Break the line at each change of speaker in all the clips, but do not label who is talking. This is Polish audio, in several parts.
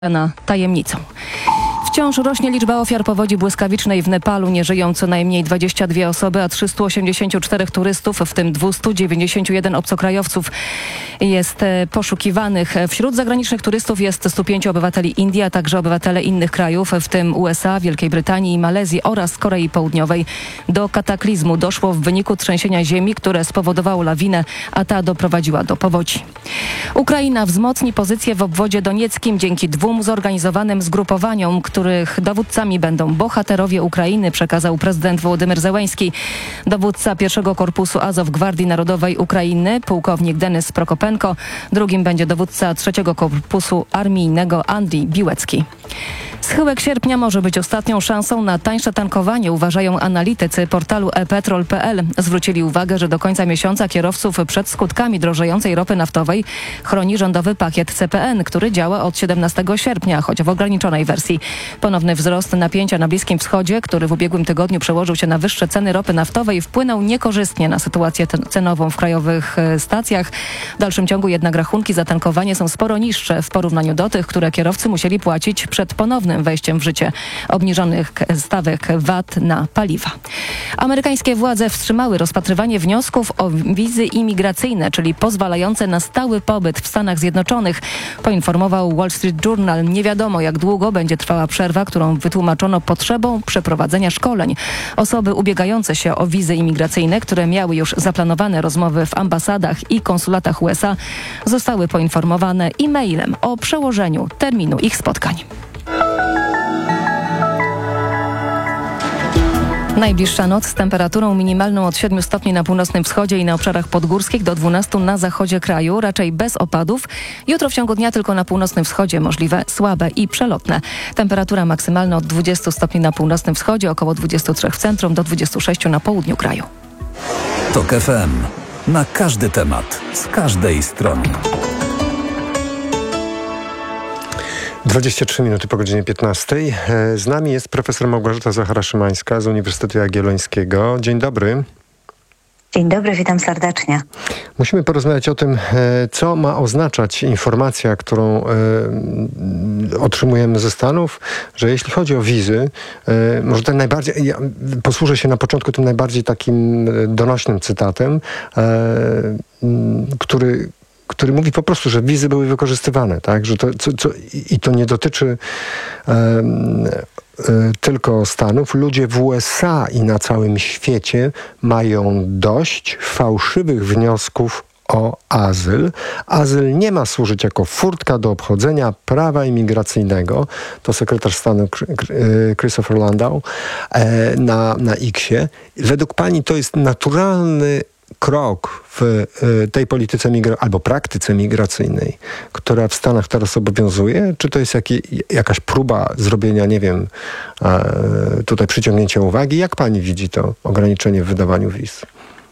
tajemnicą. Wciąż rośnie liczba ofiar powodzi błyskawicznej w Nepalu. Nie żyją co najmniej 22 osoby, a 384 turystów, w tym 291 obcokrajowców jest poszukiwanych. Wśród zagranicznych turystów jest 105 obywateli Indii, a także obywatele innych krajów, w tym USA, Wielkiej Brytanii i Malezji oraz Korei Południowej. Do kataklizmu doszło w wyniku trzęsienia ziemi, które spowodowało lawinę, a ta doprowadziła do powodzi. Ukraina wzmocni pozycję w obwodzie donieckim dzięki 2 zorganizowanym zgrupowaniom, których dowódcami będą bohaterowie Ukrainy, przekazał prezydent Wołodymyr Zełenski. Dowódca pierwszego korpusu Azow Gwardii Narodowej Ukrainy, pułkownik Denys Prokopenko. Drugim będzie dowódca trzeciego korpusu armijnego Andrii Biłecki. Schyłek sierpnia może być ostatnią szansą na tańsze tankowanie, uważają analitycy portalu ePetrol.pl. Zwrócili uwagę, że do końca miesiąca kierowców przed skutkami drożejącej ropy naftowej chroni rządowy pakiet CPN, który działa od 17 sierpnia, choć w ograniczonej wersji. Ponowny wzrost napięcia na Bliskim Wschodzie, który w ubiegłym tygodniu przełożył się na wyższe ceny ropy naftowej, wpłynął niekorzystnie na sytuację cenową w krajowych stacjach. W dalszym ciągu jednak rachunki za tankowanie są sporo niższe w porównaniu do tych, które kierowcy musieli płacić przed ponownym wejściem w życie obniżonych stawek VAT na paliwa. Amerykańskie władze wstrzymały rozpatrywanie wniosków o wizy imigracyjne, czyli pozwalające na stały pobyt w Stanach Zjednoczonych, poinformował Wall Street Journal. Nie wiadomo, jak długo będzie trwała przerwa, którą wytłumaczono potrzebą przeprowadzenia szkoleń. Osoby ubiegające się o wizy imigracyjne, które miały już zaplanowane rozmowy w ambasadach i konsulatach USA, zostały poinformowane e-mailem o przełożeniu terminu ich spotkań. Najbliższa noc z temperaturą minimalną od 7 stopni na północnym wschodzie i na obszarach podgórskich do 12 na zachodzie kraju, raczej bez opadów. Jutro w ciągu dnia tylko na północnym wschodzie możliwe słabe i przelotne. Temperatura maksymalna od 20 stopni na północnym wschodzie, około 23 w centrum, do 26 na południu kraju.
TOK FM. Na każdy temat, z każdej strony.
23 minuty po godzinie 15. Z nami jest profesor Małgorzata Zachara-Szymańska z Uniwersytetu Jagiellońskiego. Dzień dobry.
Dzień dobry, witam serdecznie.
Musimy porozmawiać o tym, co ma oznaczać informacja, którą otrzymujemy ze Stanów, że jeśli chodzi o wizy, może ten najbardziej, ja posłużę się na początku tym najbardziej takim donośnym cytatem, który mówi po prostu, że wizy były wykorzystywane, tak? Że i to nie dotyczy tylko Stanów. Ludzie w USA i na całym świecie mają dość fałszywych wniosków o azyl. Azyl nie ma służyć jako furtka do obchodzenia prawa imigracyjnego. To sekretarz stanu Christopher Landau na X-ie. Według pani to jest naturalny krok w tej polityce albo praktyce migracyjnej, która w Stanach teraz obowiązuje? Czy to jest jakaś próba zrobienia, nie wiem, tutaj przyciągnięcia uwagi? Jak pani widzi to ograniczenie w wydawaniu wiz?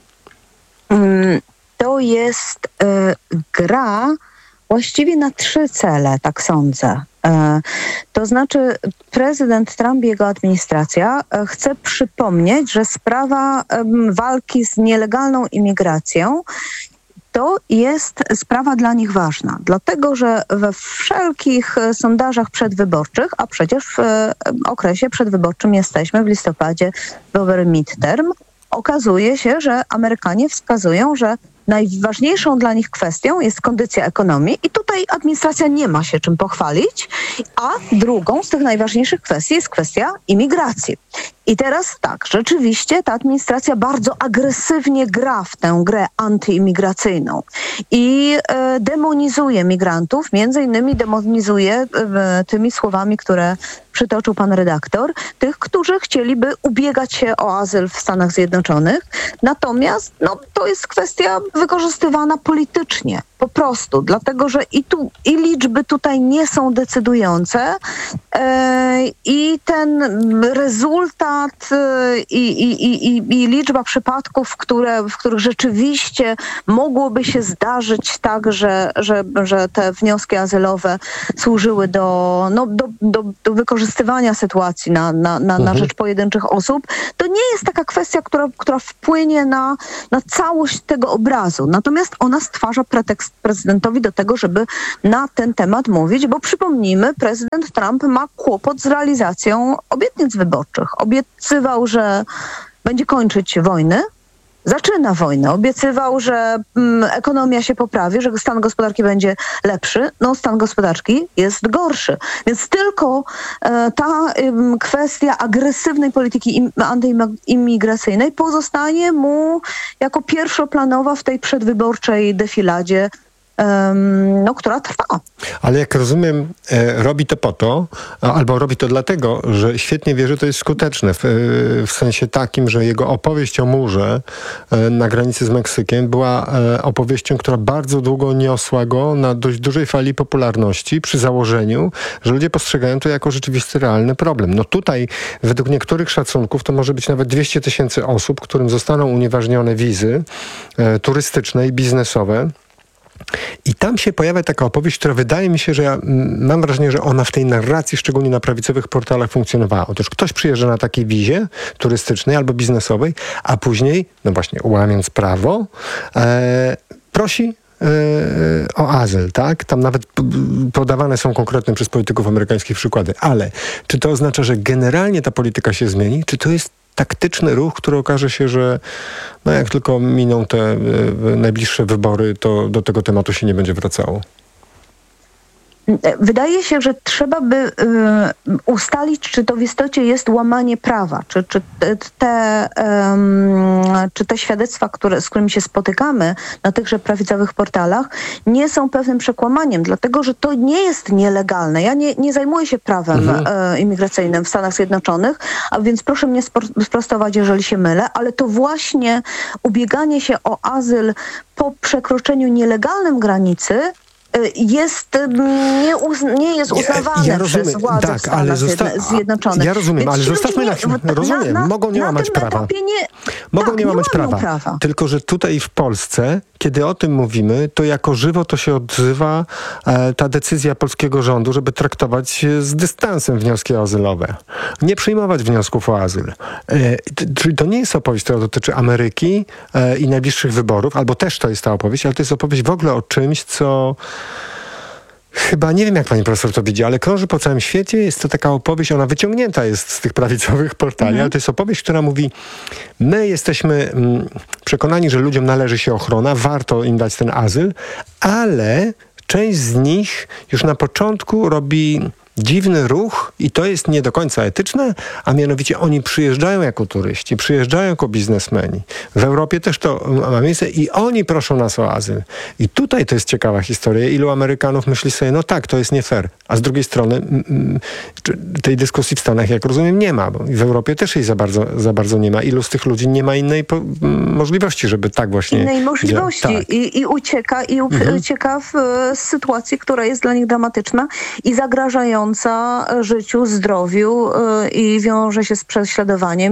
To jest gra właściwie na 3 cele, tak sądzę. To znaczy prezydent Trump i jego administracja chce przypomnieć, że sprawa walki z nielegalną imigracją to jest sprawa dla nich ważna. Dlatego, że we wszelkich sondażach przedwyborczych, a przecież w okresie przedwyborczym jesteśmy w listopadzie, wybory midterm, okazuje się, że Amerykanie wskazują, że najważniejszą dla nich kwestią jest kondycja ekonomii i tutaj administracja nie ma się czym pochwalić, a drugą z tych najważniejszych kwestii jest kwestia imigracji. I teraz tak, rzeczywiście ta administracja bardzo agresywnie gra w tę grę antyimigracyjną i demonizuje migrantów, między innymi demonizuje tymi słowami, które przytoczył pan redaktor, tych, którzy chcieliby ubiegać się o azyl w Stanach Zjednoczonych. Natomiast to jest kwestia wykorzystywana politycznie. Po prostu, dlatego że i liczby tutaj nie są decydujące i ten rezultat i liczba przypadków, w których rzeczywiście mogłoby się zdarzyć tak, że te wnioski azylowe służyły do wykorzystania wykorzystywania sytuacji na rzecz pojedynczych osób, to nie jest taka kwestia, która wpłynie na całość tego obrazu. Natomiast ona stwarza pretekst prezydentowi do tego, żeby na ten temat mówić, bo przypomnijmy, prezydent Trump ma kłopot z realizacją obietnic wyborczych. Obiecywał, że będzie kończyć wojny, zaczyna wojnę. Obiecywał, że ekonomia się poprawi, że stan gospodarki będzie lepszy. No, stan gospodarki jest gorszy. Więc tylko ta kwestia agresywnej polityki antyimigracyjnej pozostanie mu jako pierwszoplanowa w tej przedwyborczej defiladzie, która trwa.
Ale jak rozumiem, robi to po to, albo robi to dlatego, że świetnie wie, że to jest skuteczne. W sensie takim, że jego opowieść o murze na granicy z Meksykiem była opowieścią, która bardzo długo niosła go na dość dużej fali popularności przy założeniu, że ludzie postrzegają to jako rzeczywisty, realny problem. No tutaj według niektórych szacunków to może być nawet 200 000 osób, którym zostaną unieważnione wizy turystyczne i biznesowe. I tam się pojawia taka opowieść, która wydaje mi się, że ja mam wrażenie, że ona w tej narracji, szczególnie na prawicowych portalach, funkcjonowała. Otóż ktoś przyjeżdża na takiej wizie turystycznej albo biznesowej, a później, no właśnie, łamiąc prawo, prosi o azyl, tak? Tam nawet podawane są konkretne przez polityków amerykańskich przykłady. Ale czy to oznacza, że generalnie ta polityka się zmieni? Czy to jest taktyczny ruch, który okaże się, że no jak tylko miną te najbliższe wybory, to do tego tematu się nie będzie wracało?
Wydaje się, że trzeba by ustalić, czy to w istocie jest łamanie prawa, czy te świadectwa, z którymi się spotykamy na tychże prawicowych portalach, nie są pewnym przekłamaniem, dlatego że to nie jest nielegalne. Ja nie zajmuję się prawem imigracyjnym w Stanach Zjednoczonych, a więc proszę mnie sprostować, jeżeli się mylę, ale to właśnie ubieganie się o azyl po przekroczeniu nielegalnym granicy nie jest uznawane przez władze Stanów Zjednoczonych.
Ja rozumiem, więc ale zostawmy na chwilę. Rozumiem, mogą nie łamać prawa. Mogą nie łamać prawa. Tylko że tutaj w Polsce, kiedy o tym mówimy, to jako żywo to się odzywa ta decyzja polskiego rządu, żeby traktować z dystansem wnioski azylowe. Nie przyjmować wniosków o azyl. Czyli to nie jest opowieść, która dotyczy Ameryki i najbliższych wyborów, albo też to jest ta opowieść, ale to jest opowieść w ogóle o czymś, co chyba, nie wiem jak pani profesor to widzi, ale krąży po całym świecie. Jest to taka opowieść, ona wyciągnięta jest z tych prawicowych portali, ale to jest opowieść, która mówi, my jesteśmy przekonani, że ludziom należy się ochrona, warto im dać ten azyl, ale część z nich już na początku robi dziwny ruch i to jest nie do końca etyczne, a mianowicie oni przyjeżdżają jako turyści, przyjeżdżają jako biznesmeni. W Europie też to ma miejsce i oni proszą nas o azyl. I tutaj to jest ciekawa historia. Ilu Amerykanów myśli sobie, no tak, to jest nie fair. A z drugiej strony tej dyskusji w Stanach, jak rozumiem, nie ma, bo w Europie też jej za bardzo nie ma. Ilu z tych ludzi nie ma innej możliwości, żeby tak właśnie
innej możliwości tak. I ucieka w sytuacji, która jest dla nich dramatyczna i zagrażająca życiu, zdrowiu i wiąże się z prześladowaniem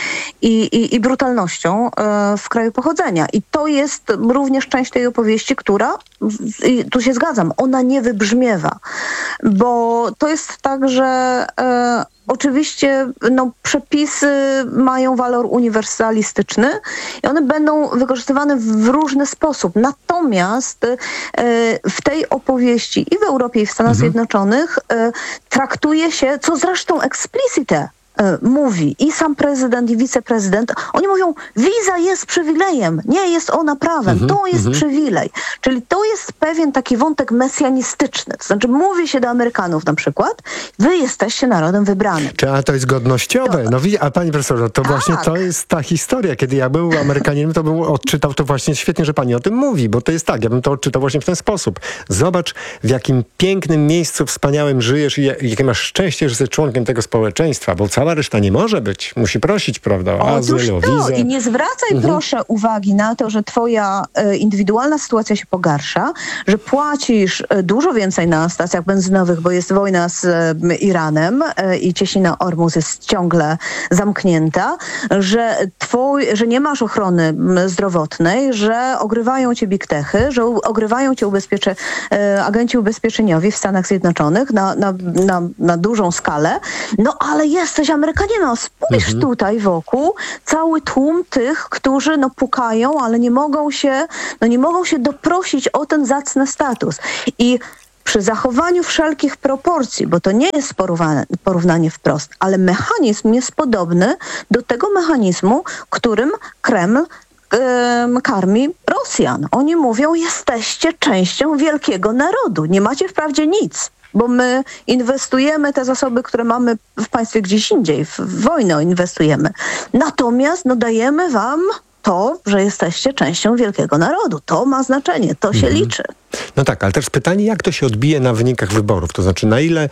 i brutalnością w kraju pochodzenia. I to jest również część tej opowieści, która, i tu się zgadzam, ona nie wybrzmiewa. Bo to jest tak, że oczywiście przepisy mają walor uniwersalistyczny i one będą wykorzystywane w różny sposób. Natomiast w tej opowieści i w Europie, i w Stanach Zjednoczonych traktuje się, co zresztą explicite mówi i sam prezydent, i wiceprezydent, oni mówią, wiza jest przywilejem, nie jest ona prawem, to jest przywilej. Czyli to jest pewien taki wątek mesjanistyczny. To znaczy mówi się do Amerykanów na przykład, wy jesteście narodem wybranym.
A to jest godnościowe. A pani profesor, to właśnie to jest ta historia. Kiedy ja był Amerykaninem, to bym odczytał to właśnie świetnie, że pani o tym mówi, bo to jest tak, ja bym to odczytał właśnie w ten sposób. Zobacz, w jakim pięknym miejscu wspaniałym żyjesz i jakie masz szczęście, że jesteś członkiem tego społeczeństwa, bo cała cała reszta nie może być. Musi prosić, prawda, o azyl, o wizę.
I nie zwracaj proszę uwagi na to, że twoja indywidualna sytuacja się pogarsza, że płacisz dużo więcej na stacjach benzynowych, bo jest wojna z Iranem i cieśnina Ormus jest ciągle zamknięta, że nie masz ochrony zdrowotnej, że ogrywają cię big techy, że ogrywają cię agenci ubezpieczeniowi w Stanach Zjednoczonych na dużą skalę. No ale jesteś Amerykaninem. Spójrz tutaj wokół cały tłum tych, którzy pukają, ale nie mogą się doprosić o ten zacny status. I przy zachowaniu wszelkich proporcji, bo to nie jest porównanie wprost, ale mechanizm jest podobny do tego mechanizmu, którym Kreml karmi Rosjan. Oni mówią, jesteście częścią wielkiego narodu. Nie macie wprawdzie nic, bo my inwestujemy te zasoby, które mamy w państwie gdzieś indziej, w wojnę inwestujemy. Natomiast dajemy wam to, że jesteście częścią wielkiego narodu. To ma znaczenie, to się liczy.
No tak, ale też pytanie, jak to się odbije na wynikach wyborów? To znaczy, na ile,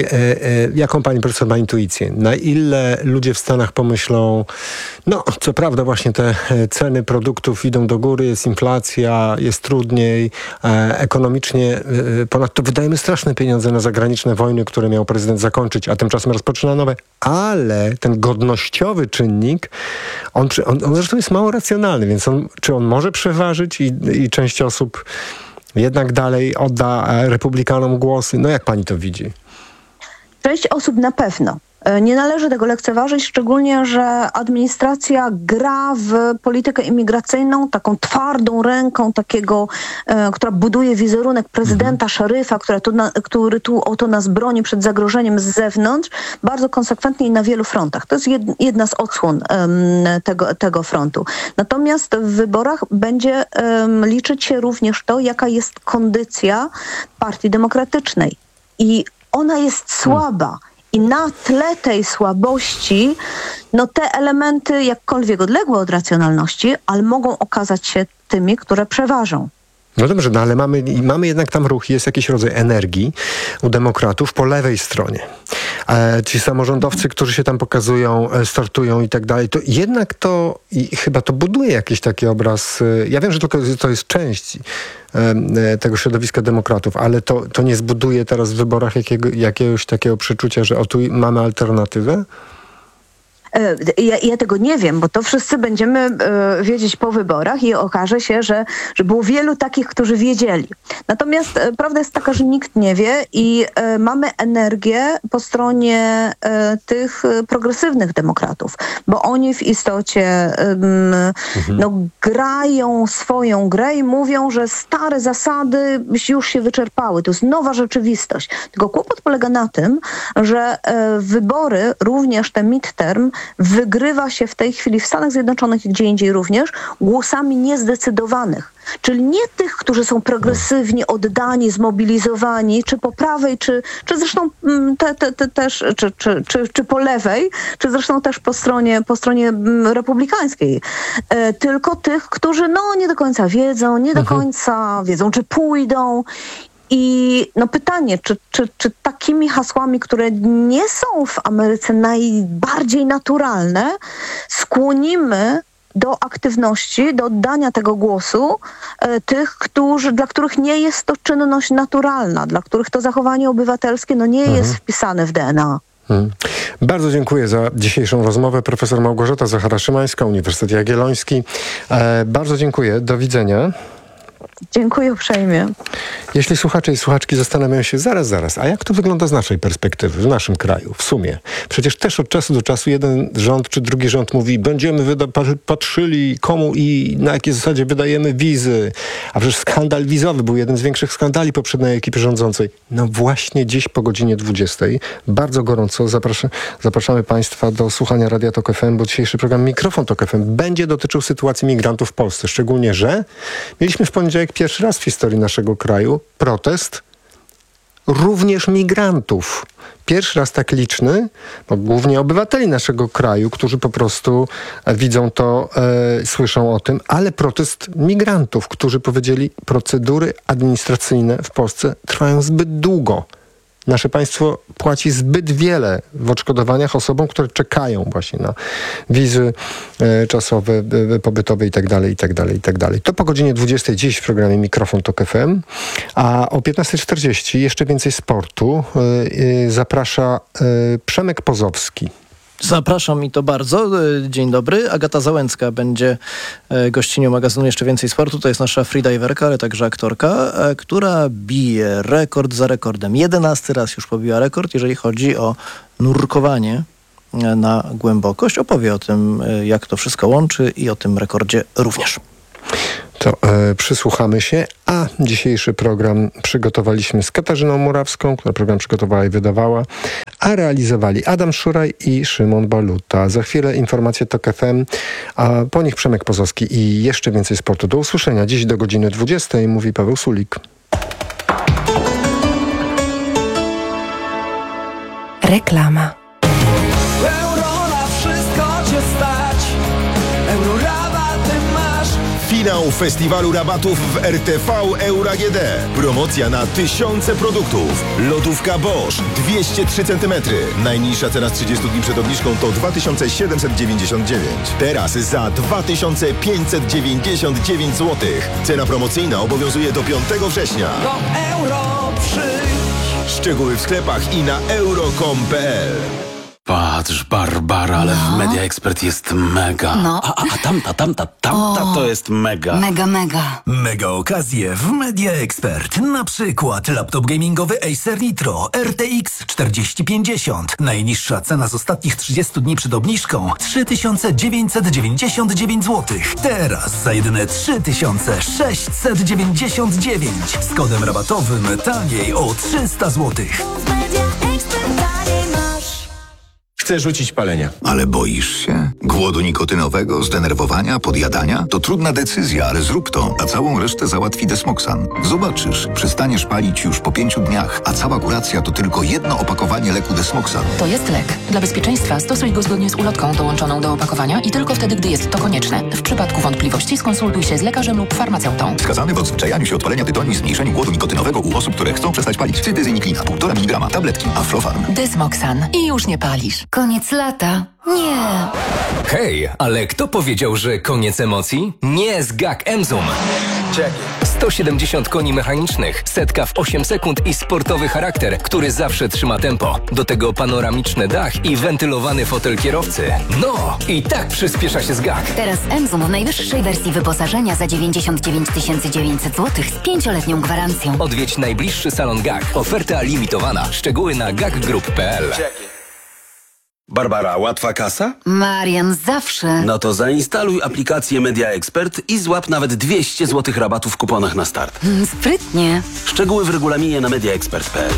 jaką pani profesor ma intuicję? Na ile ludzie w Stanach pomyślą, co prawda właśnie te ceny produktów idą do góry, jest inflacja, jest trudniej, ekonomicznie, ponadto wydajemy straszne pieniądze na zagraniczne wojny, które miał prezydent zakończyć, a tymczasem rozpoczyna nowe, ale ten godnościowy czynnik, on zresztą jest mało racjonalny, więc czy on może przeważyć i część osób jednak dalej odda republikanom głosy? No jak pani to widzi?
Część osób na pewno. Nie należy tego lekceważyć, szczególnie, że administracja gra w politykę imigracyjną taką twardą ręką która buduje wizerunek prezydenta, szeryfa, który tu oto nas broni przed zagrożeniem z zewnątrz, bardzo konsekwentnie i na wielu frontach. To jest jedna z odsłon tego frontu. Natomiast w wyborach będzie liczyć się również to, jaka jest kondycja Partii Demokratycznej. I ona jest słaba. I na tle tej słabości, te elementy jakkolwiek odległe od racjonalności, ale mogą okazać się tymi, które przeważą.
No dobrze, ale mamy jednak tam ruch, jest jakiś rodzaj energii u demokratów po lewej stronie. Ci samorządowcy, którzy się tam pokazują, startują i tak dalej, to jednak chyba to buduje jakiś taki obraz. Ja wiem, że to jest część tego środowiska demokratów, ale to nie zbuduje teraz w wyborach jakiegoś takiego przeczucia, że tu mamy alternatywę?
Ja tego nie wiem, bo to wszyscy będziemy wiedzieć po wyborach i okaże się, że było wielu takich, którzy wiedzieli. Natomiast prawda jest taka, że nikt nie wie i mamy energię po stronie tych progresywnych demokratów, bo oni w istocie grają swoją grę i mówią, że stare zasady już się wyczerpały. To jest nowa rzeczywistość. Tylko kłopot polega na tym, że wybory, również te midterm, wygrywa się w tej chwili w Stanach Zjednoczonych i gdzie indziej również głosami niezdecydowanych. Czyli nie tych, którzy są progresywnie oddani, zmobilizowani, czy po prawej, czy zresztą też, czy po lewej, czy zresztą też po stronie republikańskiej. Tylko tych, którzy nie do końca wiedzą, nie do końca wiedzą, czy pójdą. I pytanie, czy takimi hasłami, które nie są w Ameryce najbardziej naturalne, skłonimy do aktywności, do oddania tego głosu tych, dla których nie jest to czynność naturalna, dla których to zachowanie obywatelskie nie jest wpisane w DNA.
Bardzo dziękuję za dzisiejszą rozmowę. Profesor Małgorzata Zachara-Szymańska, Uniwersytet Jagielloński. Bardzo dziękuję. Do widzenia.
Dziękuję uprzejmie.
Jeśli słuchacze i słuchaczki zastanawiają się, zaraz, a jak to wygląda z naszej perspektywy, w naszym kraju, w sumie? Przecież też od czasu do czasu jeden rząd czy drugi rząd mówi, będziemy patrzyli komu i na jakiej zasadzie wydajemy wizy. A przecież skandal wizowy był jeden z większych skandali poprzedniej ekipy rządzącej. No właśnie dziś po godzinie 20. Bardzo gorąco zapraszamy Państwa do słuchania Radia Tok FM, bo dzisiejszy program Mikrofon Tok FM będzie dotyczył sytuacji migrantów w Polsce. Szczególnie, że mieliśmy w poniedziałek pierwszy raz w historii naszego kraju protest również migrantów. Pierwszy raz tak liczny, bo głównie obywateli naszego kraju, którzy po prostu widzą to, słyszą o tym, ale protest migrantów, którzy powiedzieli, procedury administracyjne w Polsce trwają zbyt długo. nasze państwo płaci zbyt wiele w odszkodowaniach osobom, które czekają właśnie na wizy czasowe, pobytowe itd. To po godzinie 20 dziś w programie Mikrofon Tok FM, a o 15:40 jeszcze więcej sportu zaprasza Przemek Pozowski.
Zapraszam i to bardzo. Dzień dobry. Agata Załęcka będzie gościnią magazynu Jeszcze Więcej Sportu. To jest nasza freediverka, ale także aktorka, która bije rekord za rekordem. 11 raz już pobiła rekord, jeżeli chodzi o nurkowanie na głębokość. Opowie o tym, jak to wszystko łączy i o tym rekordzie również.
To przysłuchamy się, a dzisiejszy program przygotowaliśmy z Katarzyną Murawską, która program przygotowała i wydawała, a realizowali Adam Szuraj i Szymon Baluta. Za chwilę informacje TOK FM, a po nich Przemek Pozowski i jeszcze więcej sportu. Do usłyszenia dziś do godziny 20, mówi Paweł Sulik.
Reklama.
Finał festiwalu rabatów w RTV Euro AGD. Promocja na tysiące produktów. Lodówka Bosch 203 cm. Najniższa cena z 30 dni przed obniżką to 2799. Teraz za 2599 zł. Cena promocyjna obowiązuje do 5 września.
Do Euro przyjdź.
Szczegóły w sklepach i na euro.com.pl.
Patrz, Barbara, ale w Media Expert jest mega.
No.
A tamta to jest mega.
Mega.
Mega okazje w Media Expert. Na przykład laptop gamingowy Acer Nitro RTX 4050. Najniższa cena z ostatnich 30 dni przed obniżką 3999 zł. Teraz za jedyne 3699. Z kodem rabatowym taniej o 300 zł.
Chcę rzucić palenia.
Ale boisz się? Głodu nikotynowego, zdenerwowania, podjadania? To trudna decyzja, ale zrób to, a całą resztę załatwi Desmoxan. Zobaczysz, przestaniesz palić już po 5 dniach, a cała kuracja to tylko jedno opakowanie leku Desmoxan.
To jest lek. Dla bezpieczeństwa stosuj go zgodnie z ulotką dołączoną do opakowania i tylko wtedy, gdy jest to konieczne. W przypadku wątpliwości skonsultuj się z lekarzem lub farmaceutą.
Wskazany w odzwyczajaniu się od palenia tytoniu i zmniejszeniu głodu nikotynowego u osób, które chcą przestać palić. Cytyzyniklina, 1,5 mg, tabletki, Aflofarm.
Desmoxan. I już nie palisz. Koniec lata. Nie.
Hej, ale kto powiedział, że koniec emocji? Nie z GAC Emzum. 170 koni mechanicznych, setka w 8 sekund i sportowy charakter, który zawsze trzyma tempo. Do tego panoramiczny dach i wentylowany fotel kierowcy. No, i tak przyspiesza się z GAC.
Teraz Emzum w najwyższej wersji wyposażenia za 99 900 zł z 5-letnią gwarancją.
Odwiedź najbliższy salon GAC. Oferta limitowana. Szczegóły na gacgroup.pl.
Barbara, łatwa kasa?
Marian, zawsze.
No to zainstaluj aplikację Media Expert i złap nawet 200 zł rabatu w kuponach na start.
Sprytnie.
Szczegóły w regulaminie na mediaexpert.pl.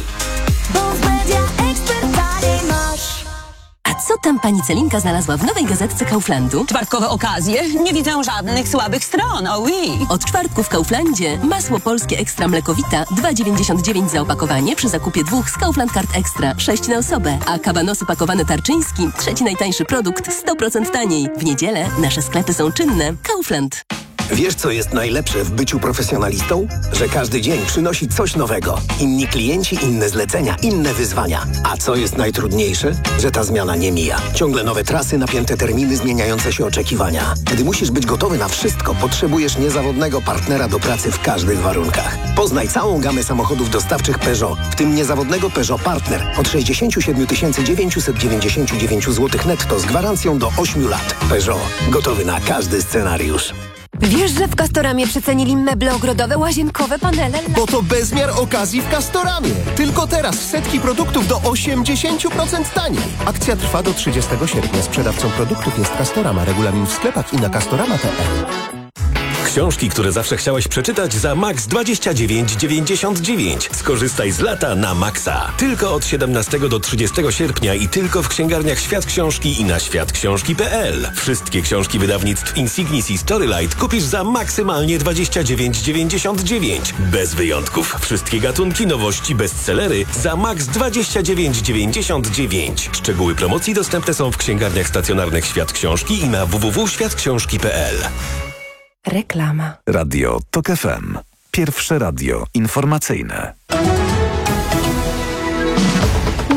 A co tam pani Celinka znalazła w nowej gazetce Kauflandu?
Czwartkowe okazje? Nie widzę żadnych słabych stron, oui.
Od czwartku w Kauflandzie masło polskie ekstra mlekowita 2,99 za opakowanie przy zakupie 2 z Kaufland Card Extra 6 na osobę, a kabanosy pakowane Tarczyński, trzeci najtańszy produkt 100% taniej. W niedzielę nasze sklepy są czynne. Kaufland.
Wiesz, co jest najlepsze w byciu profesjonalistą? Że każdy dzień przynosi coś nowego. Inni klienci, inne zlecenia, inne wyzwania. A co jest najtrudniejsze? Że ta zmiana nie mija. Ciągle nowe trasy, napięte terminy, zmieniające się oczekiwania. Gdy musisz być gotowy na wszystko, potrzebujesz niezawodnego partnera do pracy w każdych warunkach. Poznaj całą gamę samochodów dostawczych Peugeot, w tym niezawodnego Peugeot Partner od 67 999 zł netto z gwarancją do 8 lat. Peugeot. Gotowy na każdy scenariusz.
Wiesz, że w Castoramie przecenili meble ogrodowe, łazienkowe, panele?
Bo to bezmiar okazji w Castoramie. Tylko teraz setki produktów do 80% taniej. Akcja trwa do 30 sierpnia. Sprzedawcą produktów jest Castorama. Regulamin w sklepach i na castorama.pl.
Książki, które zawsze chciałeś przeczytać za max 29,99. Skorzystaj z lata na maksa. Tylko od 17 do 30 sierpnia i tylko w księgarniach Świat Książki i na światksiążki.pl. Wszystkie książki wydawnictw Insignis i Storylight kupisz za maksymalnie 29,99. Bez wyjątków. Wszystkie gatunki, nowości, bestsellery za max 29,99. Szczegóły promocji dostępne są w księgarniach stacjonarnych Świat Książki i na www.światksiążki.pl.
Reklama.
Radio TOK FM. Pierwsze radio informacyjne.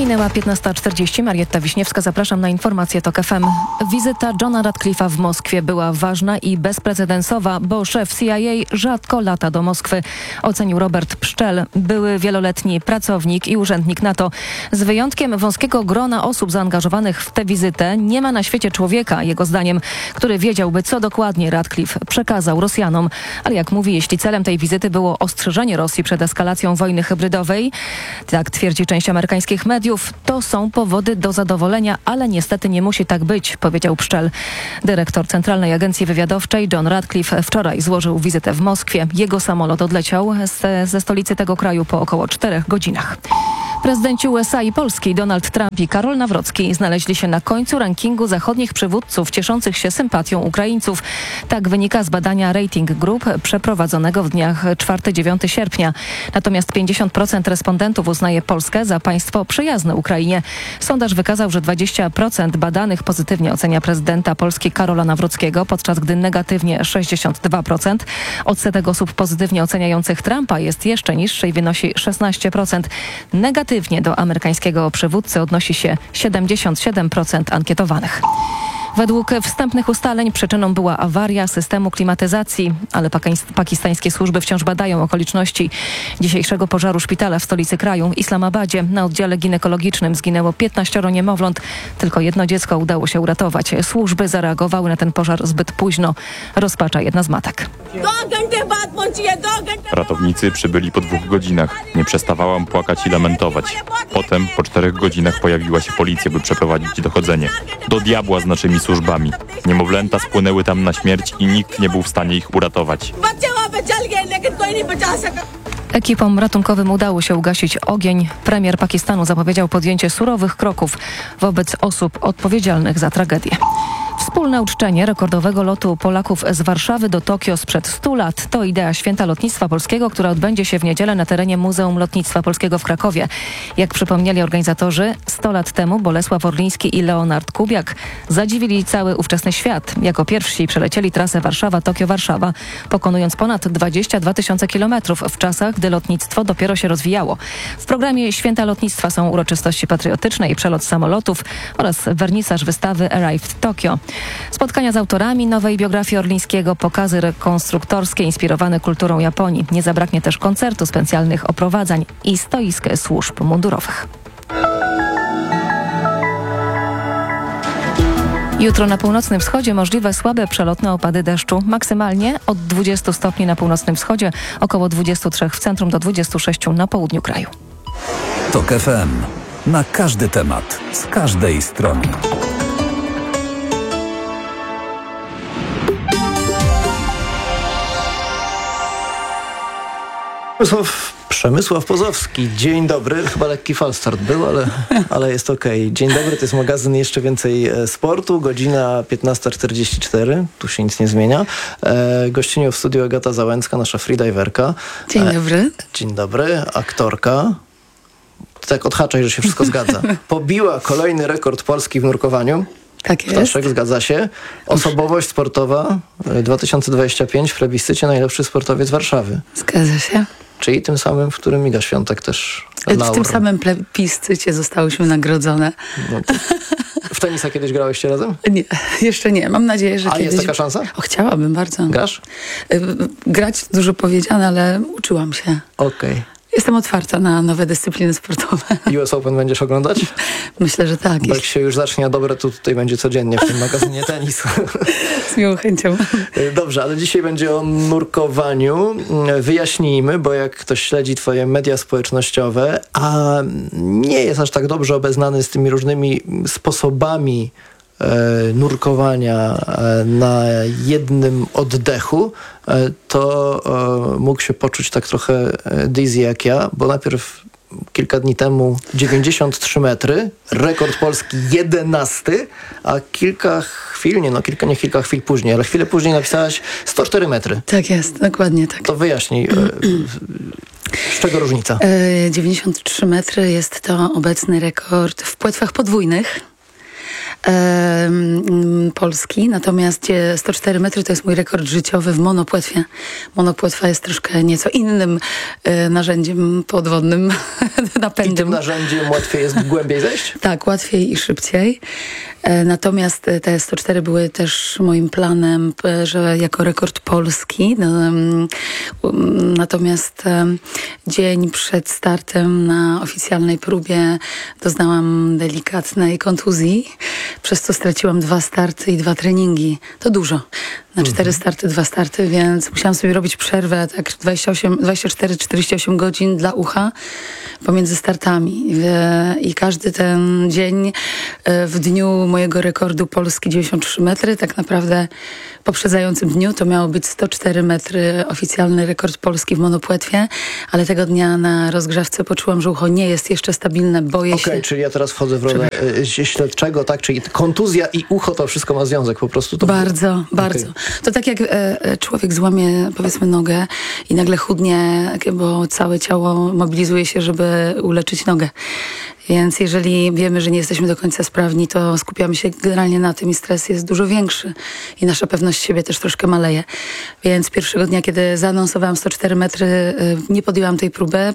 Minęła 15:40. Marietta Wiśniewska, zapraszam na informację TOK FM. Wizyta Johna Ratcliffe'a w Moskwie była ważna i bezprecedensowa, bo szef CIA rzadko lata do Moskwy, ocenił Robert Pszczel, były wieloletni pracownik i urzędnik NATO. Z wyjątkiem wąskiego grona osób zaangażowanych w tę wizytę nie ma na świecie człowieka, jego zdaniem, który wiedziałby, co dokładnie Ratcliffe przekazał Rosjanom. Ale jak mówi, jeśli celem tej wizyty było ostrzeżenie Rosji przed eskalacją wojny hybrydowej, tak twierdzi część amerykańskich mediów, to są powody do zadowolenia, ale niestety nie musi tak być, powiedział Pszczel. Dyrektor Centralnej Agencji Wywiadowczej John Ratcliffe wczoraj złożył wizytę w Moskwie. Jego samolot odleciał ze stolicy tego kraju po około 4 godzinach. Prezydenci USA i Polski Donald Trump i Karol Nawrocki znaleźli się na końcu rankingu zachodnich przywódców cieszących się sympatią Ukraińców. Tak wynika z badania Rating Group przeprowadzonego w dniach 4-9 sierpnia. Natomiast 50% respondentów uznaje Polskę za państwo przyjazne Ukrainie. Sondaż wykazał, że 20% badanych pozytywnie ocenia prezydenta Polski Karola Nawrockiego, podczas gdy negatywnie 62%. Odsetek osób pozytywnie oceniających Trumpa jest jeszcze niższy i wynosi 16%. Negatywnie do amerykańskiego przywódcy odnosi się 77% ankietowanych. Według wstępnych ustaleń przyczyną była awaria systemu klimatyzacji, ale pakistańskie służby wciąż badają okoliczności dzisiejszego pożaru szpitala w stolicy kraju, Islamabadzie. Na oddziale ginekologicznym zginęło 15 niemowląt. Tylko jedno dziecko udało się uratować. Służby zareagowały na ten pożar zbyt późno. Rozpacza jedna z matek.
Ratownicy przybyli po 2 godzinach. Nie przestawałam płakać i lamentować. Potem, po 4 godzinach pojawiła się policja, by przeprowadzić dochodzenie. Do diabła z naszymi służbami. Niemowlęta spłynęły tam na śmierć i nikt nie był w stanie ich uratować.
Ekipom ratunkowym udało się ugasić ogień. Premier Pakistanu zapowiedział podjęcie surowych kroków wobec osób odpowiedzialnych za tragedię. Wspólne uczczenie rekordowego lotu Polaków z Warszawy do Tokio sprzed 100 lat to idea Święta Lotnictwa Polskiego, która odbędzie się w niedzielę na terenie Muzeum Lotnictwa Polskiego w Krakowie. Jak przypomnieli organizatorzy, 100 lat temu Bolesław Orliński i Leonard Kubiak zadziwili cały ówczesny świat. Jako pierwsi przelecieli trasę Warszawa-Tokio-Warszawa, pokonując ponad 22 000 kilometrów w czasach, gdy lotnictwo dopiero się rozwijało. W programie Święta Lotnictwa są uroczystości patriotyczne i przelot samolotów oraz wernisaż wystawy Arrived Tokyo. Spotkania z autorami nowej biografii Orlińskiego, pokazy rekonstruktorskie inspirowane kulturą Japonii. Nie zabraknie też koncertu, specjalnych oprowadzań i stoisk służb mundurowych. Jutro na północnym wschodzie możliwe słabe przelotne opady deszczu. Maksymalnie od 20 stopni na północnym wschodzie, około 23 w centrum do 26 na południu kraju.
TOK FM. Na każdy temat, z każdej strony.
Przemysław Pozowski, dzień dobry. Chyba lekki falstart był, ale jest okej. Dzień dobry, to jest magazyn Jeszcze Więcej Sportu, godzina 15:44, tu się nic nie zmienia. Gościnią w studiu Agata Załęcka, nasza freediverka.
Dzień dobry.
Dzień dobry, aktorka. Tak odhaczaj, że się wszystko zgadza. Pobiła kolejny rekord Polski w nurkowaniu.
Tak jest.
Staszek, zgadza się. Osobowość sportowa 2025 w plebiscycie najlepszy sportowiec Warszawy.
Zgadza się.
Czyli tym samym, w którym Iga Świątek też
W tym samym plebiscycie zostałyśmy nagrodzone.
No w tenisa kiedyś grałyście razem?
Nie, jeszcze nie. Mam nadzieję, że
kiedyś.
A
jest taka szansa?
Chciałabym bardzo.
Grasz?
Grać dużo powiedziane, ale uczyłam się.
Okej.
Jestem otwarta na nowe dyscypliny sportowe.
US Open będziesz oglądać?
Myślę, że tak.
Bo jak się już zacznie na dobre, to tutaj będzie codziennie w tym magazynie tenis.
Z miłą chęcią.
Dobrze, ale dzisiaj będzie o nurkowaniu. Wyjaśnijmy, bo jak ktoś śledzi twoje media społecznościowe, a nie jest aż tak dobrze obeznany z tymi różnymi sposobami nurkowania na jednym oddechu, to mógł się poczuć tak trochę dizzy jak ja, bo najpierw kilka dni temu 93 metry, rekord Polski 11, a kilka chwil później, ale chwilę później napisałaś 104 metry.
Tak jest, dokładnie tak.
To wyjaśnij, z czego różnica?
93 metry jest to obecny rekord w płetwach podwójnych. Polski, natomiast 104 metry to jest mój rekord życiowy w monopłetwie. Monopłetwa jest troszkę nieco innym narzędziem podwodnym, napędem.
I tym narzędziem łatwiej jest głębiej zejść?
Tak, łatwiej i szybciej. Natomiast te 104 były też moim planem, że jako rekord polski. Natomiast dzień przed startem na oficjalnej próbie doznałam delikatnej kontuzji, przez co straciłam 2 starty i 2 treningi. To dużo. Na 4 starty, 2 starty, więc musiałam sobie robić przerwę, tak 24-48 godzin dla ucha pomiędzy startami. I każdy ten dzień w dniu mojego rekordu Polski 93 metry, tak naprawdę w poprzedzającym dniu to miało być 104 metry oficjalny rekord Polski w monopłetwie, ale tego dnia na rozgrzewce poczułam, że ucho nie jest jeszcze stabilne, boję się.
Okej, czyli ja teraz wchodzę w rolę śledczego, tak? Czyli kontuzja i ucho to wszystko ma związek po prostu. To
bardzo. To tak jak człowiek złamie, powiedzmy, nogę i nagle chudnie, bo całe ciało mobilizuje się, żeby uleczyć nogę. Więc jeżeli wiemy, że nie jesteśmy do końca sprawni, to skupiamy się generalnie na tym i stres jest dużo większy. I nasza pewność siebie też troszkę maleje. Więc pierwszego dnia, kiedy zaanonsowałam 104 metry, nie podjęłam tej próby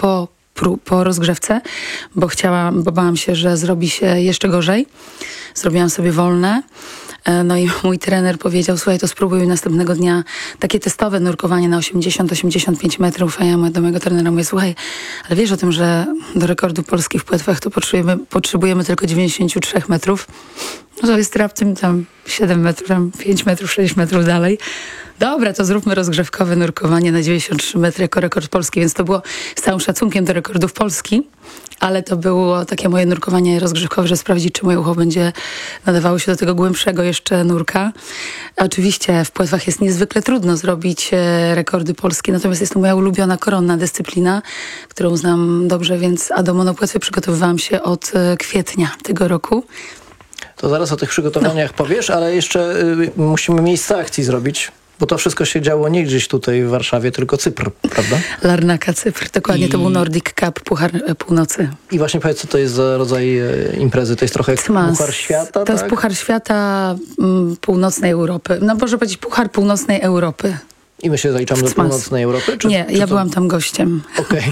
po rozgrzewce, bo bałam się, że zrobi się jeszcze gorzej. Zrobiłam sobie wolne. No i mój trener powiedział, słuchaj, to spróbuj następnego dnia takie testowe nurkowanie na 80-85 metrów, a ja do mojego trenera mówię, słuchaj, ale wiesz o tym, że do rekordu Polski w płetwach to potrzebujemy tylko 93 metrów. No to jest raptem tam 7 metrów, tam 5 metrów, 6 metrów dalej. Dobra, to zróbmy rozgrzewkowe nurkowanie na 93 metry jako rekord Polski, więc to było z całym szacunkiem do rekordów Polski, ale to było takie moje nurkowanie rozgrzewkowe, że sprawdzić, czy moje ucho będzie nadawało się do tego głębszego jeszcze nurka. Oczywiście w płetwach jest niezwykle trudno zrobić rekordy Polski, natomiast jest to moja ulubiona koronna dyscyplina, którą znam dobrze, a do monopłetwy przygotowywałam się od kwietnia tego roku.
To zaraz o tych przygotowaniach powiesz, ale jeszcze musimy miejsce akcji zrobić. Bo to wszystko się działo nie gdzieś tutaj w Warszawie, tylko Cypr, prawda?
Larnaca, Cypr. Dokładnie, to był Nordic Cup, Puchar Północy.
I właśnie powiedz, co to jest za rodzaj imprezy? To jest trochę jak Puchar Świata,
To jest Puchar Świata Północnej Europy. No może powiedzieć Puchar Północnej Europy.
I my się zaliczamy do Północnej Europy?
Nie, ja byłam tam gościem.
Okej.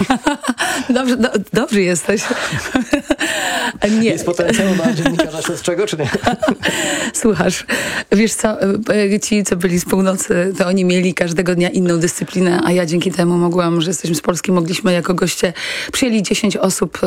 Dobrze jesteś. Nie.
Jest potencjał na dziennikarza śledczego, czy nie?
Słuchasz, wiesz co, ci, co byli z północy, to oni mieli każdego dnia inną dyscyplinę, a ja dzięki temu mogłam, że jesteśmy z Polski, mogliśmy jako goście, przyjęli 10 osób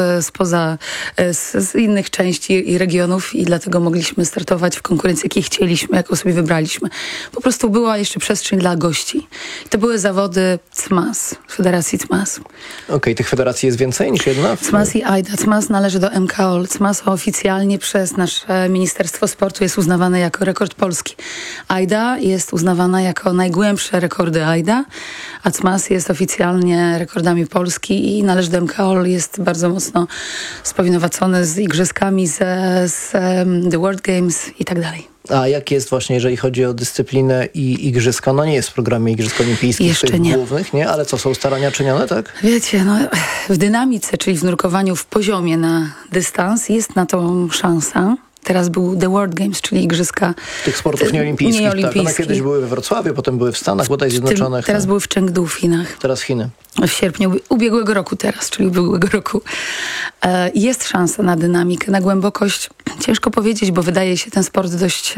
z innych części i regionów i dlatego mogliśmy startować w konkurencji, jakiej chcieliśmy, jaką sobie wybraliśmy. Po prostu była jeszcze przestrzeń dla gości. I to były zawody CMAS, Federacji CMAS.
Okej, tych federacji jest więcej niż jedna?
CMAS i AIDA. CMAS należy do MKOL. CMAS oficjalnie przez nasze Ministerstwo Sportu jest uznawane jako rekord Polski. AIDA jest uznawana jako najgłębsze rekordy AIDA, a CMAS jest oficjalnie rekordami Polski i należy do MKOL. Jest bardzo mocno spowinowacony z igrzyskami, z The World Games i tak dalej.
A jak jest właśnie, jeżeli chodzi o dyscyplinę i igrzyska? No nie jest w programie Igrzysk Olimpijskich
jeszcze nie.
Głównych, nie? Ale co, są starania czynione, tak?
Wiecie, w dynamice, czyli w nurkowaniu w poziomie na dystans jest na to szansa. Teraz był The World Games, czyli igrzyska
tych sportów nieolimpijskich. Tak, one kiedyś były we Wrocławiu, potem były w Stanach bodaj Zjednoczonych.
Teraz były w Chengdu w Chinach.
Teraz Chiny.
W sierpniu ubiegłego roku teraz, czyli ubiegłego roku. Jest szansa na dynamikę, na głębokość. Ciężko powiedzieć, bo wydaje się ten sport dość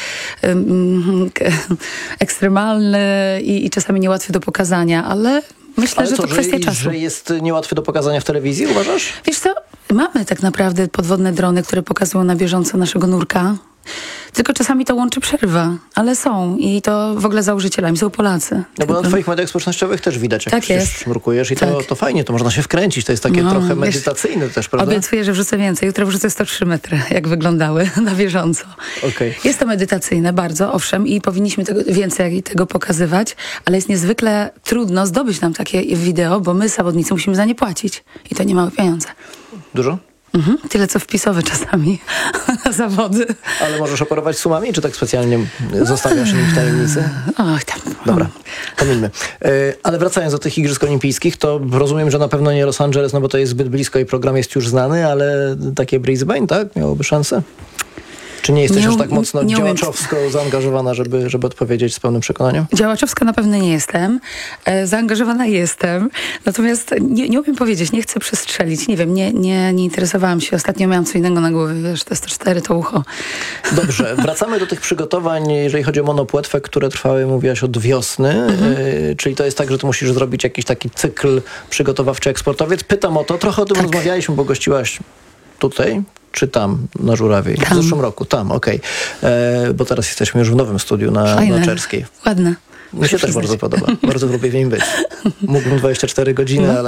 ekstremalny i czasami niełatwy do pokazania, ale myślę, że to kwestia czasu.
Że jest niełatwy do pokazania w telewizji, uważasz?
Wiesz co, mamy tak naprawdę podwodne drony, które pokazują na bieżąco naszego nurka. Tylko czasami to łączy przerwa, ale są i to w ogóle założycielami są Polacy.
No bo na twoich mediach społecznościowych też widać, jak
tak jest.
nurkujesz i to fajnie, to można się wkręcić, to jest takie trochę medytacyjne też, prawda?
Obiecuję, że wrzucę więcej. Jutro wrzucę 103 metry, jak wyglądały na bieżąco.
Okay.
Jest to medytacyjne bardzo, owszem, i powinniśmy więcej tego pokazywać, ale jest niezwykle trudno zdobyć nam takie wideo, bo my, zawodnicy, musimy za nie płacić i to nie małe pieniądze.
Dużo?
Tyle co wpisowe czasami na zawody.
Ale możesz operować sumami, czy tak specjalnie zostawiasz im w tajemnicy?
Ach, tam.
Dobra, pomijmy. Ale wracając do tych Igrzysk Olimpijskich, to rozumiem, że na pewno nie Los Angeles, no bo to jest zbyt blisko i program jest już znany, ale takie Brisbane, tak? Miałoby szansę? Czy nie jesteś
Nie
aż
um-
tak mocno
nie umiem-
działaczowsko zaangażowana, żeby odpowiedzieć z pełnym przekonaniem?
Działaczowska na pewno nie jestem. Zaangażowana jestem. Natomiast nie umiem powiedzieć, nie chcę przestrzelić. Nie wiem, nie interesowałam się. Ostatnio miałam co innego na głowie, wiesz, te 104 to ucho.
Dobrze, wracamy do tych przygotowań, jeżeli chodzi o monopłetwę, które trwały, mówiłaś, od wiosny. Czyli to jest tak, że ty musisz zrobić jakiś taki cykl przygotowawczy jak sportowiec. Pytam o to, trochę o tym rozmawialiśmy, bo gościłaś tutaj, czy tam, na Żurawiej? W zeszłym roku, tam, okej. Bo teraz jesteśmy już w nowym studiu na Czerskiej.
Ładne.
Mi się też bardzo podoba. Bardzo lubię w nim być. Mógłbym 24 godziny,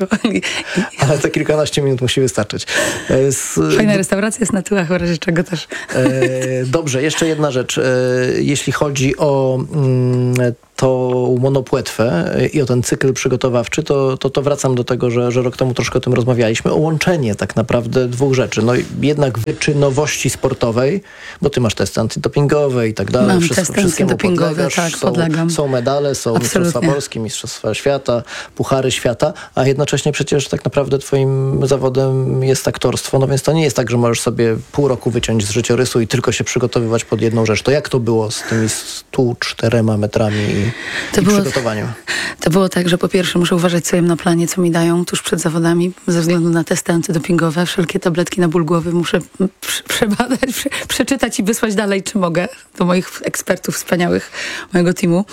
ale te kilkanaście minut musi wystarczyć.
Fajna restauracja jest na tyłach, w razie czego też.
Dobrze, jeszcze jedna rzecz. Jeśli chodzi o tą monopłetwę i o ten cykl przygotowawczy, to wracam do tego, że rok temu troszkę o tym rozmawialiśmy. O łączenie tak naprawdę dwóch rzeczy. No jednak wyczynowości sportowej, bo ty masz testy antydopingowe i tak dalej.
Mam testy antydopingowe, tak, podlegam.
Są medale, są Mistrzostwa Polski, Mistrzostwa Świata, Puchary Świata, a jednocześnie przecież tak naprawdę twoim zawodem jest aktorstwo, no więc to nie jest tak, że możesz sobie pół roku wyciąć z życiorysu i tylko się przygotowywać pod jedną rzecz. To jak to było z tymi 104 metrami i przygotowaniem?
To było tak, że po pierwsze muszę uważać, co jem na planie, co mi dają tuż przed zawodami, ze względu na testy antydopingowe. Wszelkie tabletki na ból głowy muszę przebadać, przeczytać i wysłać dalej, czy mogę, do moich ekspertów wspaniałych, mojego teamu.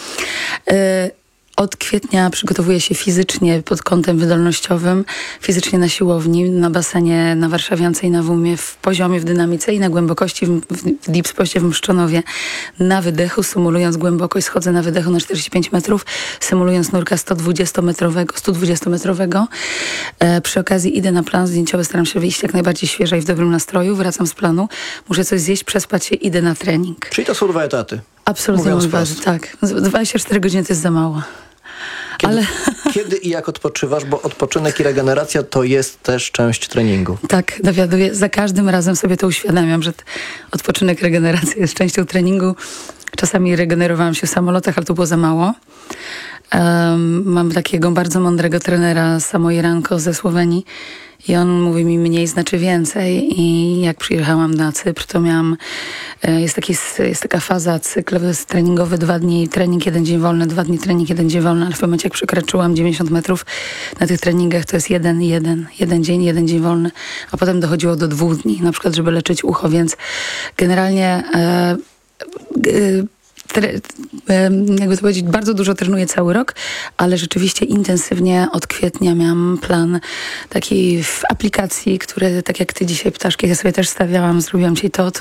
Od kwietnia przygotowuję się fizycznie pod kątem wydolnościowym, fizycznie na siłowni, na basenie, na Warszawiance i na WUM-ie, w poziomie, w dynamice i na głębokości, w deep spoście w Mszczonowie. Na wydechu, symulując głębokość, schodzę na wydechu na 45 metrów, symulując nurka 120-metrowego. Przy okazji idę na plan zdjęciowy, staram się wyjść jak najbardziej świeża i w dobrym nastroju, wracam z planu, muszę coś zjeść, przespać się, idę na trening.
Czyli to są 2 etaty.
Absolutnie mój waży, tak. 24 godziny to jest za mało.
Kiedy i jak odpoczywasz? Bo odpoczynek i regeneracja to jest też część treningu.
Tak, dowiaduję. Za każdym razem sobie to uświadamiam, że odpoczynek, regeneracja jest częścią treningu. Czasami regenerowałam się w samolotach, ale to było za mało. Mam takiego bardzo mądrego trenera, Samo Iranko ze Słowenii. I on mówi mi, mniej znaczy więcej. I jak przyjechałam na Cypr, to miałam, jest taka faza, cykl treningowy, 2 dni trening, 1 dzień wolny, 2 dni trening, 1 dzień wolny, ale w momencie jak przekroczyłam 90 metrów na tych treningach, to jest 1 dzień, 1 dzień wolny, a potem dochodziło do 2 dni, na przykład, żeby leczyć ucho, więc generalnie jakby to powiedzieć, bardzo dużo trenuję cały rok, ale rzeczywiście intensywnie od kwietnia miałam plan taki w aplikacji, które tak jak ty dzisiaj ptaszki, ja sobie też stawiałam, zrobiłam dzisiaj to.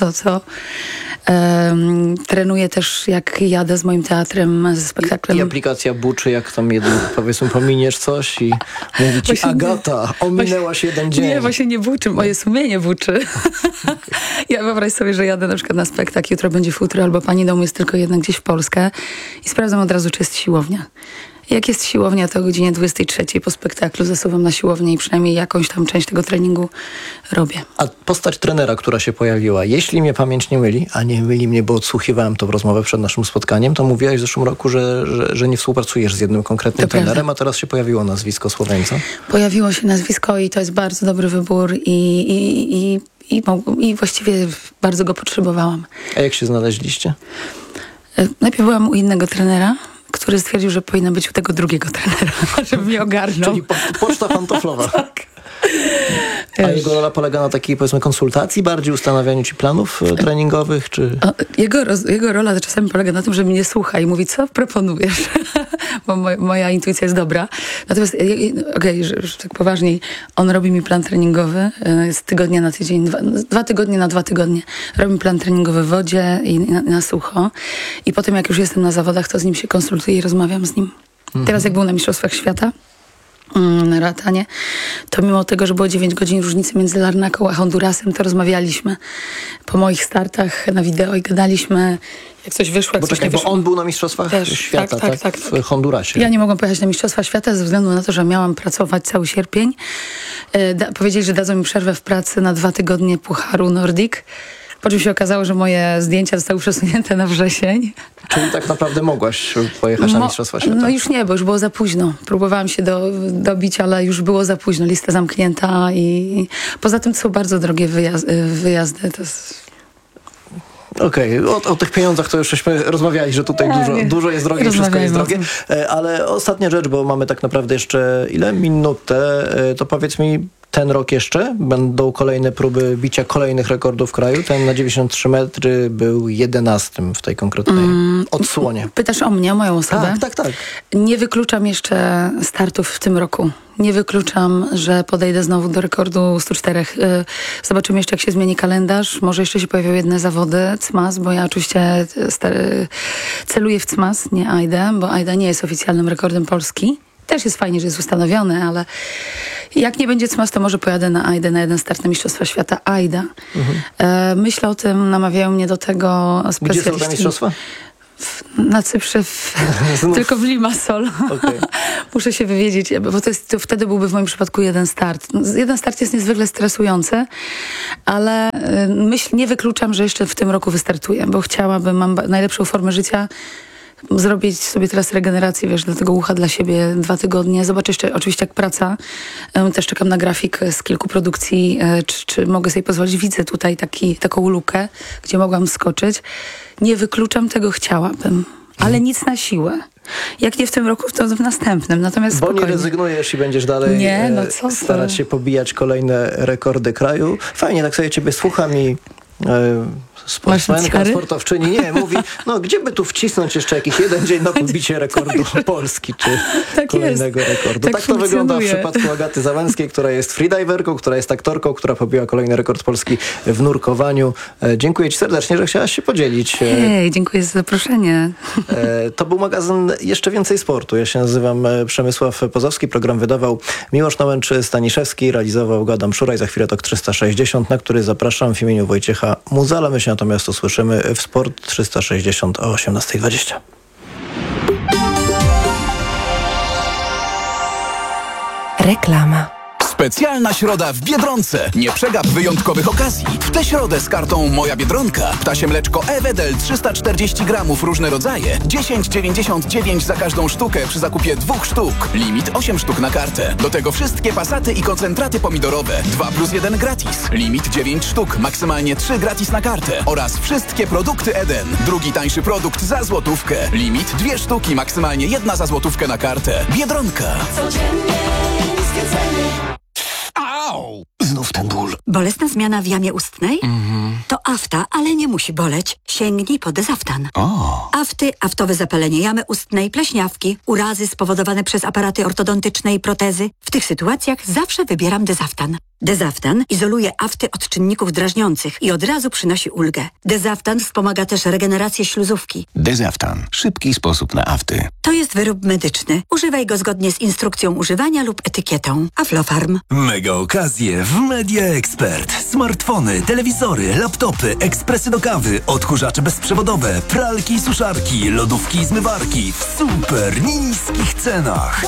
Trenuję też jak jadę z moim teatrem, ze spektaklem.
I aplikacja buczy, jak tam powiedzmy pominiesz coś i mówi ci, Agata, ominęłaś 1 dzień.
Nie, właśnie nie buczy, moje sumienie buczy. Ja wyobraź sobie, że jadę na przykład na spektakl, jutro będzie futro, albo Pani Dom jest tylko jedna gdzieś w Polskę i sprawdzam od razu, czy jest siłownia. Jak jest siłownia, to o godzinie 23 po spektaklu zasuwam na siłownię i przynajmniej jakąś tam część tego treningu robię.
A postać trenera, która się pojawiła, jeśli mnie pamięć nie myli, a nie myli mnie, bo odsłuchiwałem tą rozmowę przed naszym spotkaniem, to mówiłaś w zeszłym roku, że nie współpracujesz z jednym konkretnym trenerem, a teraz się pojawiło nazwisko Słoweńca.
Pojawiło się nazwisko i to jest bardzo dobry wybór i właściwie bardzo go potrzebowałam.
A jak się znaleźliście?
Najpierw byłam u innego trenera, który stwierdził, że powinna być u tego drugiego trenera, żeby mnie ogarnął.
Czyli poczta pantoflowa. Tak. A jego rola polega na takiej, powiedzmy, konsultacji, bardziej ustanawianiu ci planów treningowych, czy...
Jego rola czasami polega na tym, że mnie słucha i mówi, co proponujesz? Bo moja intuicja jest dobra. Natomiast, że tak poważniej, on robi mi plan treningowy z tygodnia na tydzień, 2 tygodnie na 2 tygodnie. Robi mi plan treningowy w wodzie i na sucho. I potem, jak już jestem na zawodach, to z nim się konsultuję i rozmawiam z nim. Teraz, jak był na Mistrzostwach Świata, na Ratanie, to mimo tego, że było 9 godzin różnicy między Larnaką a Hondurasem, to rozmawialiśmy po moich startach na wideo i gadaliśmy, jak coś wyszło, jak coś nie wyszło.
Bo on był na Mistrzostwach Świata, tak? W Hondurasie.
Ja nie mogłam pojechać na Mistrzostwa Świata ze względu na to, że miałam pracować cały sierpień. Powiedzieli, że dadzą mi przerwę w pracy na 2 tygodnie Pucharu Nordic. Po czym się okazało, że moje zdjęcia zostały przesunięte na wrzesień.
Czyli tak naprawdę mogłaś pojechać na Mistrzostwa Świata?
No już nie, bo już było za późno. Próbowałam się dobić, ale już było za późno. Lista zamknięta i poza tym to są bardzo drogie wyjazdy. To jest...
Okej, o tych pieniądzach to już żeśmy rozmawiali, że tutaj dużo jest drogie, wszystko jest drogie. Ale ostatnia rzecz, bo mamy tak naprawdę jeszcze minutę, to powiedz mi, ten rok jeszcze będą kolejne próby bicia kolejnych rekordów w kraju. Ten na 93 metry był 11 w tej konkretnej odsłonie.
Pytasz o mnie, o moją osobę?
Tak.
Nie wykluczam jeszcze startów w tym roku. Nie wykluczam, że podejdę znowu do rekordu 104. Zobaczymy jeszcze, jak się zmieni kalendarz. Może jeszcze się pojawią jedne zawody, CMAS, bo ja oczywiście celuję w CMAS, nie AIDę, bo AIDA nie jest oficjalnym rekordem Polski. Też jest fajnie, że jest ustanowiony, ale jak nie będzie CMAS, to może pojadę na AIDę, na jeden start na Mistrzostwa Świata AIDA. Myślę o tym, namawiają mnie do tego specjaliści.
Gdzie są te mistrzostwa?
Na Cyprze, tylko w Limassol. Okay. Muszę się wywiedzieć, bo to wtedy byłby w moim przypadku jeden start. Jeden start jest niezwykle stresujący, ale nie wykluczam, że jeszcze w tym roku wystartuję, bo chciałabym, mam najlepszą formę życia, zrobić sobie teraz regenerację, do tego ucha dla siebie 2 tygodnie. Zobaczę jeszcze oczywiście jak praca. Też czekam na grafik z kilku produkcji, czy mogę sobie pozwolić. Widzę tutaj taką lukę, gdzie mogłam skoczyć. Nie wykluczam tego, chciałabym, ale nic na siłę. Jak nie w tym roku, to w następnym. Natomiast
bo
spokojnie.
nie rezygnujesz i będziesz dalej starać się pobijać kolejne rekordy kraju. Fajnie, tak sobie ciebie słucham i sportowczyni mówi, gdzie by tu wcisnąć jeszcze jakiś jeden dzień na podbicie rekordu Polski, czy kolejnego rekordu. Tak to wygląda w przypadku Agaty Załęckiej, która jest freediverką, która jest aktorką, która pobiła kolejny rekord Polski w nurkowaniu. Dziękuję ci serdecznie, że chciałaś się podzielić.
Dziękuję za zaproszenie.
To był magazyn Jeszcze Więcej Sportu. Ja się nazywam Przemysław Pozowski. Program wydawał Miłosz Nałęcz-Staniszewski, realizował Adam Szuraj. Za chwilę TOK 360, na który zapraszam w imieniu Wojciecha Muzala. My się natomiast usłyszymy w Sport 360 o 18:20.
Reklama. Specjalna środa w Biedronce. Nie przegap wyjątkowych okazji. W tę środę z kartą Moja Biedronka. Ptasie mleczko Evedel 340 gramów, różne rodzaje. 10,99 za każdą sztukę przy zakupie 2 sztuk. Limit 8 sztuk na kartę. Do tego wszystkie pasaty i koncentraty pomidorowe. 2+1 gratis. Limit 9 sztuk. Maksymalnie 3 gratis na kartę. Oraz wszystkie produkty Eden. Drugi tańszy produkt za złotówkę. Limit 2 sztuki. Maksymalnie 1 za złotówkę na kartę. Biedronka.
Codziennie niskie ceny.
Au! Znów ten ból.
Bolesna zmiana w jamie ustnej? To afta, ale nie musi boleć. Sięgnij po Dezaftan. Afty, aftowe zapalenie jamy ustnej, pleśniawki, urazy spowodowane przez aparaty ortodontyczne i protezy. W tych sytuacjach zawsze wybieram Dezaftan. Dezaftan izoluje afty od czynników drażniących i od razu przynosi ulgę. Dezaftan wspomaga też regenerację śluzówki.
Dezaftan. Szybki sposób na afty.
To jest wyrób medyczny. Używaj go zgodnie z instrukcją używania lub etykietą. Aflofarm.
Mega okazje w Media Expert. Smartfony, telewizory, laptopy, ekspresy do kawy, odkurzacze bezprzewodowe, pralki i suszarki, lodówki i zmywarki w super niskich cenach.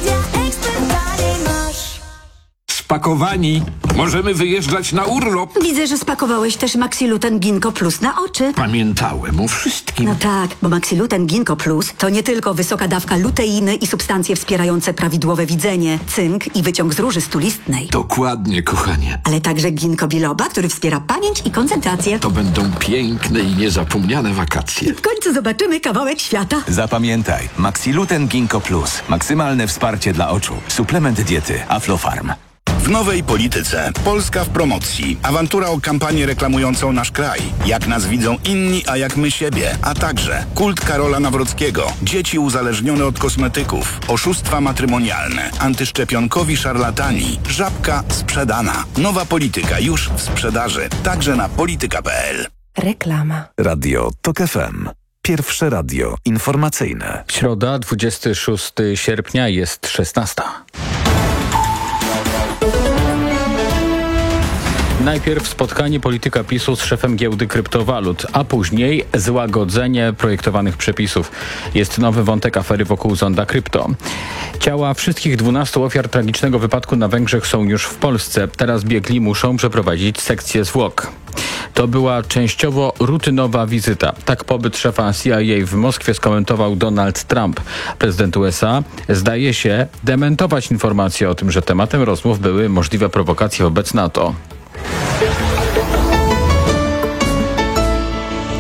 Spakowani. Możemy wyjeżdżać na urlop.
Widzę, że spakowałeś też Maxiluten Ginkgo Plus na oczy.
Pamiętałem o wszystkim.
No tak, bo Maxiluten Ginkgo Plus to nie tylko wysoka dawka luteiny i substancje wspierające prawidłowe widzenie, cynk i wyciąg z róży stulistnej.
Dokładnie, kochanie.
Ale także ginkgo biloba, który wspiera pamięć i koncentrację.
To będą piękne i niezapomniane wakacje.
W końcu zobaczymy kawałek świata.
Zapamiętaj, Maxiluten Ginkgo Plus. Maksymalne wsparcie dla oczu. Suplement diety Aflofarm.
W nowej polityce. Polska w promocji. Awantura o kampanię reklamującą nasz kraj. Jak nas widzą inni, a jak my siebie. A także kult Karola Nawrockiego. Dzieci uzależnione od kosmetyków. Oszustwa matrymonialne. Antyszczepionkowi szarlatani. Żabka sprzedana. Nowa polityka już w sprzedaży. Także na polityka.pl.
Reklama.
Radio TOK FM. Pierwsze radio informacyjne.
Środa, 26 sierpnia, jest 16. Najpierw spotkanie polityka PiS-u z szefem giełdy kryptowalut, a później złagodzenie projektowanych przepisów. Jest nowy wątek afery wokół zonda krypto. Ciała wszystkich 12 ofiar tragicznego wypadku na Węgrzech są już w Polsce. Teraz biegli muszą przeprowadzić sekcję zwłok. To była częściowo rutynowa wizyta. Tak pobyt szefa CIA w Moskwie skomentował Donald Trump. Prezydent USA zdaje się dementować informacje o tym, że tematem rozmów były możliwe prowokacje wobec NATO.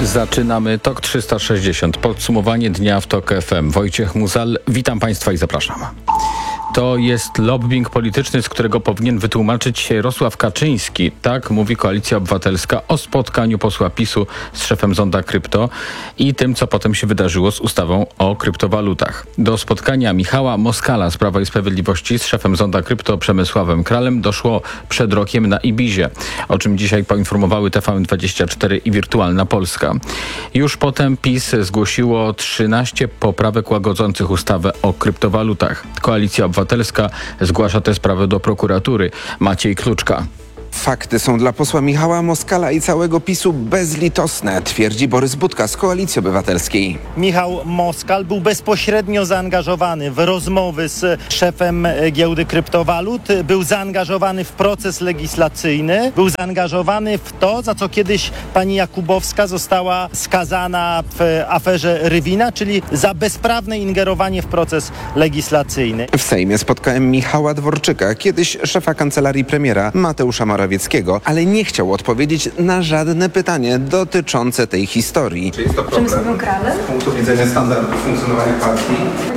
Zaczynamy TOK 360. Podsumowanie dnia w TOK FM. Wojciech Muzal, witam Państwa i zapraszam. To jest lobbying polityczny, z którego powinien wytłumaczyć się Jarosław Kaczyński. Tak mówi Koalicja Obywatelska o spotkaniu posła PiS-u z szefem Zonda Krypto i tym, co potem się wydarzyło z ustawą o kryptowalutach. Do spotkania Michała Moskala z Prawa i Sprawiedliwości z szefem Zonda Krypto Przemysławem Kralem doszło przed rokiem na Ibizie, o czym dzisiaj poinformowały TVN24 i Wirtualna Polska. Już potem PiS zgłosiło 13 poprawek łagodzących ustawę o kryptowalutach. Koalicja Obywatelska zgłasza tę sprawę do prokuratury. Maciej Kluczka.
Fakty są dla posła Michała Moskala i całego PiS-u bezlitosne, twierdzi Borys Budka z Koalicji Obywatelskiej.
Michał Moskal był bezpośrednio zaangażowany w rozmowy z szefem giełdy kryptowalut, był zaangażowany w proces legislacyjny, był zaangażowany w to, za co kiedyś pani Jakubowska została skazana w aferze Rywina, czyli za bezprawne ingerowanie w proces legislacyjny.
W Sejmie spotkałem Michała Dworczyka, kiedyś szefa kancelarii premiera Mateusza Morawieckiego, ale nie chciał odpowiedzieć na żadne pytanie dotyczące tej historii. Czy jest to problem z punktu widzenia standardów funkcjonowania partii?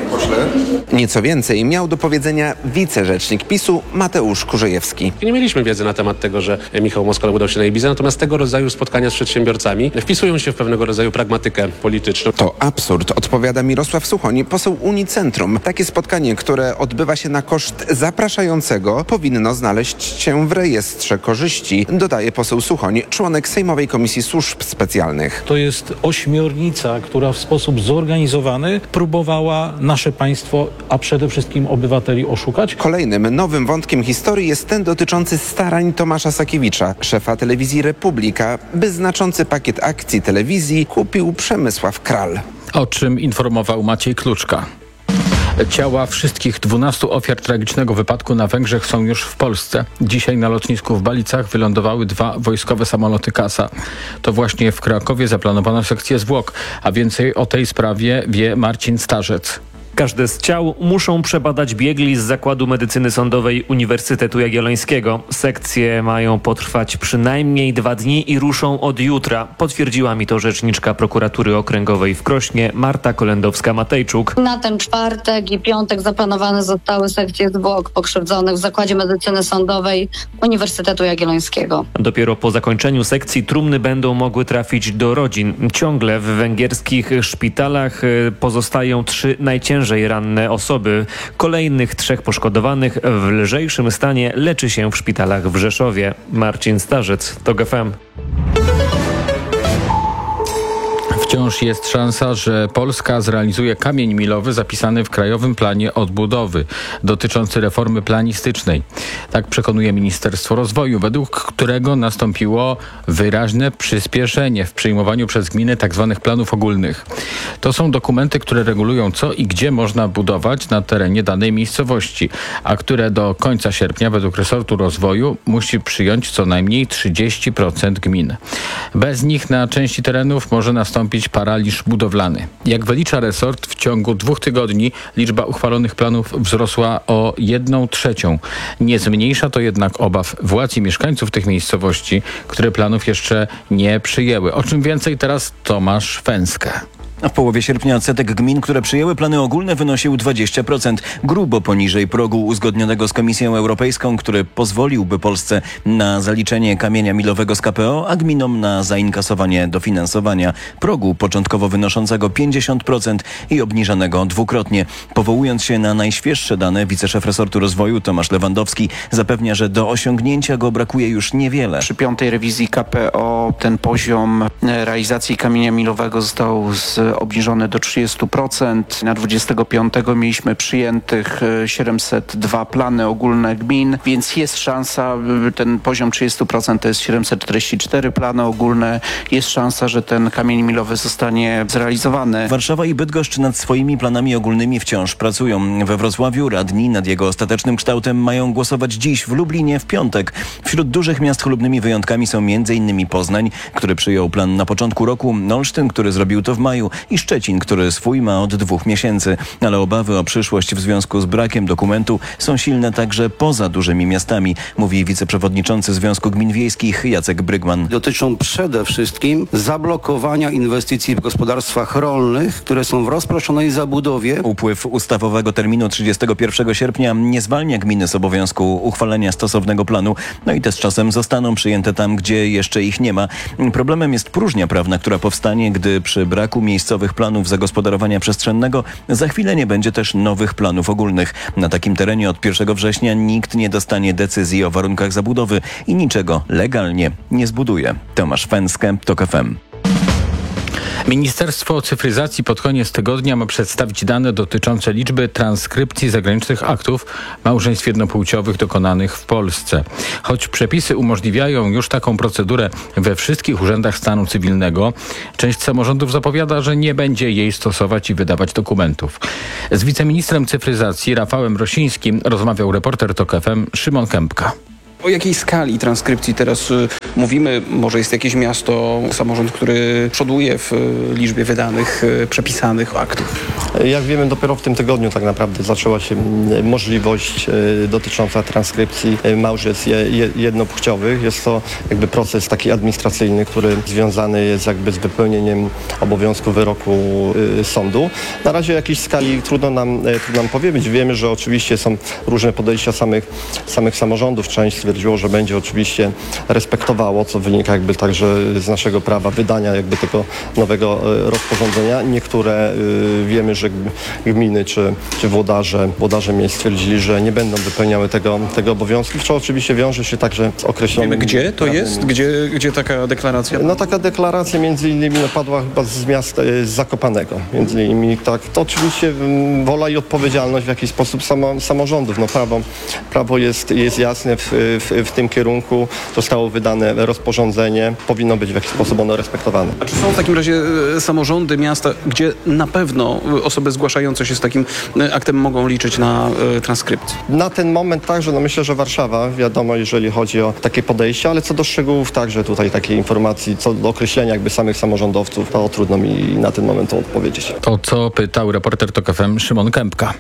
Nieco więcej miał do powiedzenia wicerzecznik PiS-u Mateusz Kurzejewski.
Nie mieliśmy wiedzy na temat tego, że Michał Moskal udał się na Ibizę, natomiast tego rodzaju spotkania z przedsiębiorcami wpisują się w pewnego rodzaju pragmatykę polityczną.
To absurd, odpowiada Mirosław Suchoń, poseł Unicentrum. Takie spotkanie, które odbywa się na koszt zapraszającego, powinno znaleźć się w rejestrze korzyści, dodaje poseł Suchoń, członek Sejmowej Komisji Służb Specjalnych.
To jest ośmiornica, która w sposób zorganizowany próbowała nasze państwo, a przede wszystkim obywateli oszukać.
Kolejnym nowym wątkiem historii jest ten dotyczący starań Tomasza Sakiewicza, szefa telewizji Republika, by znaczący pakiet akcji telewizji kupił Przemysław Kral.
O czym informował Maciej Kluczka. Ciała wszystkich 12 ofiar tragicznego wypadku na Węgrzech są już w Polsce. Dzisiaj na lotnisku w Balicach wylądowały 2 wojskowe samoloty Kasa. To właśnie w Krakowie zaplanowano sekcję zwłok, a więcej o tej sprawie wie Marcin Starzec.
Każde z ciał muszą przebadać biegli z Zakładu Medycyny Sądowej Uniwersytetu Jagiellońskiego. Sekcje mają potrwać przynajmniej 2 dni i ruszą od jutra. Potwierdziła mi to rzeczniczka Prokuratury Okręgowej w Krośnie Marta Kolendowska-Matejczuk.
Na ten czwartek i piątek zaplanowane zostały sekcje zwłok pokrzywdzonych w Zakładzie Medycyny Sądowej Uniwersytetu Jagiellońskiego.
Dopiero po zakończeniu sekcji trumny będą mogły trafić do rodzin. Ciągle w węgierskich szpitalach pozostają 3 najciężej ranne osoby. Kolejnych 3 poszkodowanych w lżejszym stanie leczy się w szpitalach w Rzeszowie. Marcin Starzec, TOK FM.
Wciąż jest szansa, że Polska zrealizuje kamień milowy zapisany w Krajowym Planie Odbudowy dotyczący reformy planistycznej. Tak przekonuje Ministerstwo Rozwoju, według którego nastąpiło wyraźne przyspieszenie w przyjmowaniu przez gminy tzw. planów ogólnych. To są dokumenty, które regulują co i gdzie można budować na terenie danej miejscowości, a które do końca sierpnia według resortu rozwoju musi przyjąć co najmniej 30% gmin. Bez nich na części terenów może nastąpić paraliż budowlany. Jak wylicza resort, w ciągu 2 tygodni liczba uchwalonych planów wzrosła o 1/3. Nie zmniejsza to jednak obaw władz i mieszkańców tych miejscowości, które planów jeszcze nie przyjęły. O czym więcej teraz Tomasz Fęskę.
W połowie sierpnia odsetek gmin, które przyjęły plany ogólne, wynosił 20%, grubo poniżej progu uzgodnionego z Komisją Europejską, który pozwoliłby Polsce na zaliczenie kamienia milowego z KPO, a gminom na zainkasowanie dofinansowania progu początkowo wynoszącego 50% i obniżanego dwukrotnie. Powołując się na najświeższe dane, wiceszef resortu rozwoju Tomasz Lewandowski zapewnia, że do osiągnięcia go brakuje już niewiele.
Przy 5. rewizji KPO ten poziom realizacji kamienia milowego został obniżone do 30%. Na 25 mieliśmy przyjętych 702 plany ogólne gmin, więc jest szansa, ten poziom 30% to jest 744 plany ogólne. Jest szansa, że ten kamień milowy zostanie zrealizowany.
Warszawa i Bydgoszcz nad swoimi planami ogólnymi wciąż pracują. We Wrocławiu radni nad jego ostatecznym kształtem mają głosować dziś, w Lublinie w piątek. Wśród dużych miast chlubnymi wyjątkami są m.in. Poznań, który przyjął plan na początku roku, Olsztyn, który zrobił to w maju, i Szczecin, który swój ma od 2 miesięcy. Ale obawy o przyszłość w związku z brakiem dokumentu są silne także poza dużymi miastami, mówi wiceprzewodniczący Związku Gmin Wiejskich Jacek Brygman.
Dotyczą przede wszystkim zablokowania inwestycji w gospodarstwach rolnych, które są w rozproszonej zabudowie.
Upływ ustawowego terminu 31 sierpnia nie zwalnia gminy z obowiązku uchwalenia stosownego planu. No i te z czasem zostaną przyjęte tam, gdzie jeszcze ich nie ma. Problemem jest próżnia prawna, która powstanie, gdy przy braku miejscowych planów zagospodarowania przestrzennego za chwilę nie będzie też nowych planów ogólnych. Na takim terenie od 1 września nikt nie dostanie decyzji o warunkach zabudowy i niczego legalnie nie zbuduje. Tomasz Fęskę, TOK FM.
Ministerstwo Cyfryzacji pod koniec tygodnia ma przedstawić dane dotyczące liczby transkrypcji zagranicznych aktów małżeństw jednopłciowych dokonanych w Polsce. Choć przepisy umożliwiają już taką procedurę we wszystkich urzędach stanu cywilnego, część samorządów zapowiada, że nie będzie jej stosować i wydawać dokumentów. Z wiceministrem cyfryzacji Rafałem Rosińskim rozmawiał reporter TOK FM Szymon Kępka.
O jakiej skali transkrypcji teraz mówimy? Może jest jakieś miasto, samorząd, który przoduje w liczbie wydanych, przepisanych aktów?
Jak wiemy, dopiero w tym tygodniu tak naprawdę zaczęła się możliwość dotycząca transkrypcji małżeństw jednopłciowych. Jest to jakby proces taki administracyjny, który związany jest jakby z wypełnieniem obowiązku wyroku sądu. Na razie jakiejś skali trudno nam powiedzieć. Wiemy, że oczywiście są różne podejścia samych samorządów. Część stwierdziło, że będzie oczywiście respektowało, co wynika jakby także z naszego prawa wydania jakby tego nowego rozporządzenia. Niektóre wiemy, że gminy czy włodarze miejsc stwierdzili, że nie będą wypełniały tego obowiązku, co oczywiście wiąże się także z określonym...
Wiemy, gdzie to jest? Gdzie taka deklaracja?
No taka deklaracja między innymi padła chyba z miasta z Zakopanego. Między innymi tak. To oczywiście wola i odpowiedzialność w jakiś sposób samorządów. No prawo jest jasne w tym kierunku. Zostało wydane rozporządzenie. Powinno być w jakiś sposób ono respektowane.
A czy są w takim razie samorządy, miasta, gdzie na pewno osoby zgłaszające się z takim aktem mogą liczyć na transkrypcję?
Na ten moment także, no myślę, że Warszawa, wiadomo, jeżeli chodzi o takie podejście, ale co do szczegółów także tutaj takiej informacji, co do określenia jakby samych samorządowców, to trudno mi na ten moment odpowiedzieć.
O co pytał reporter TOK FM Szymon Kępka.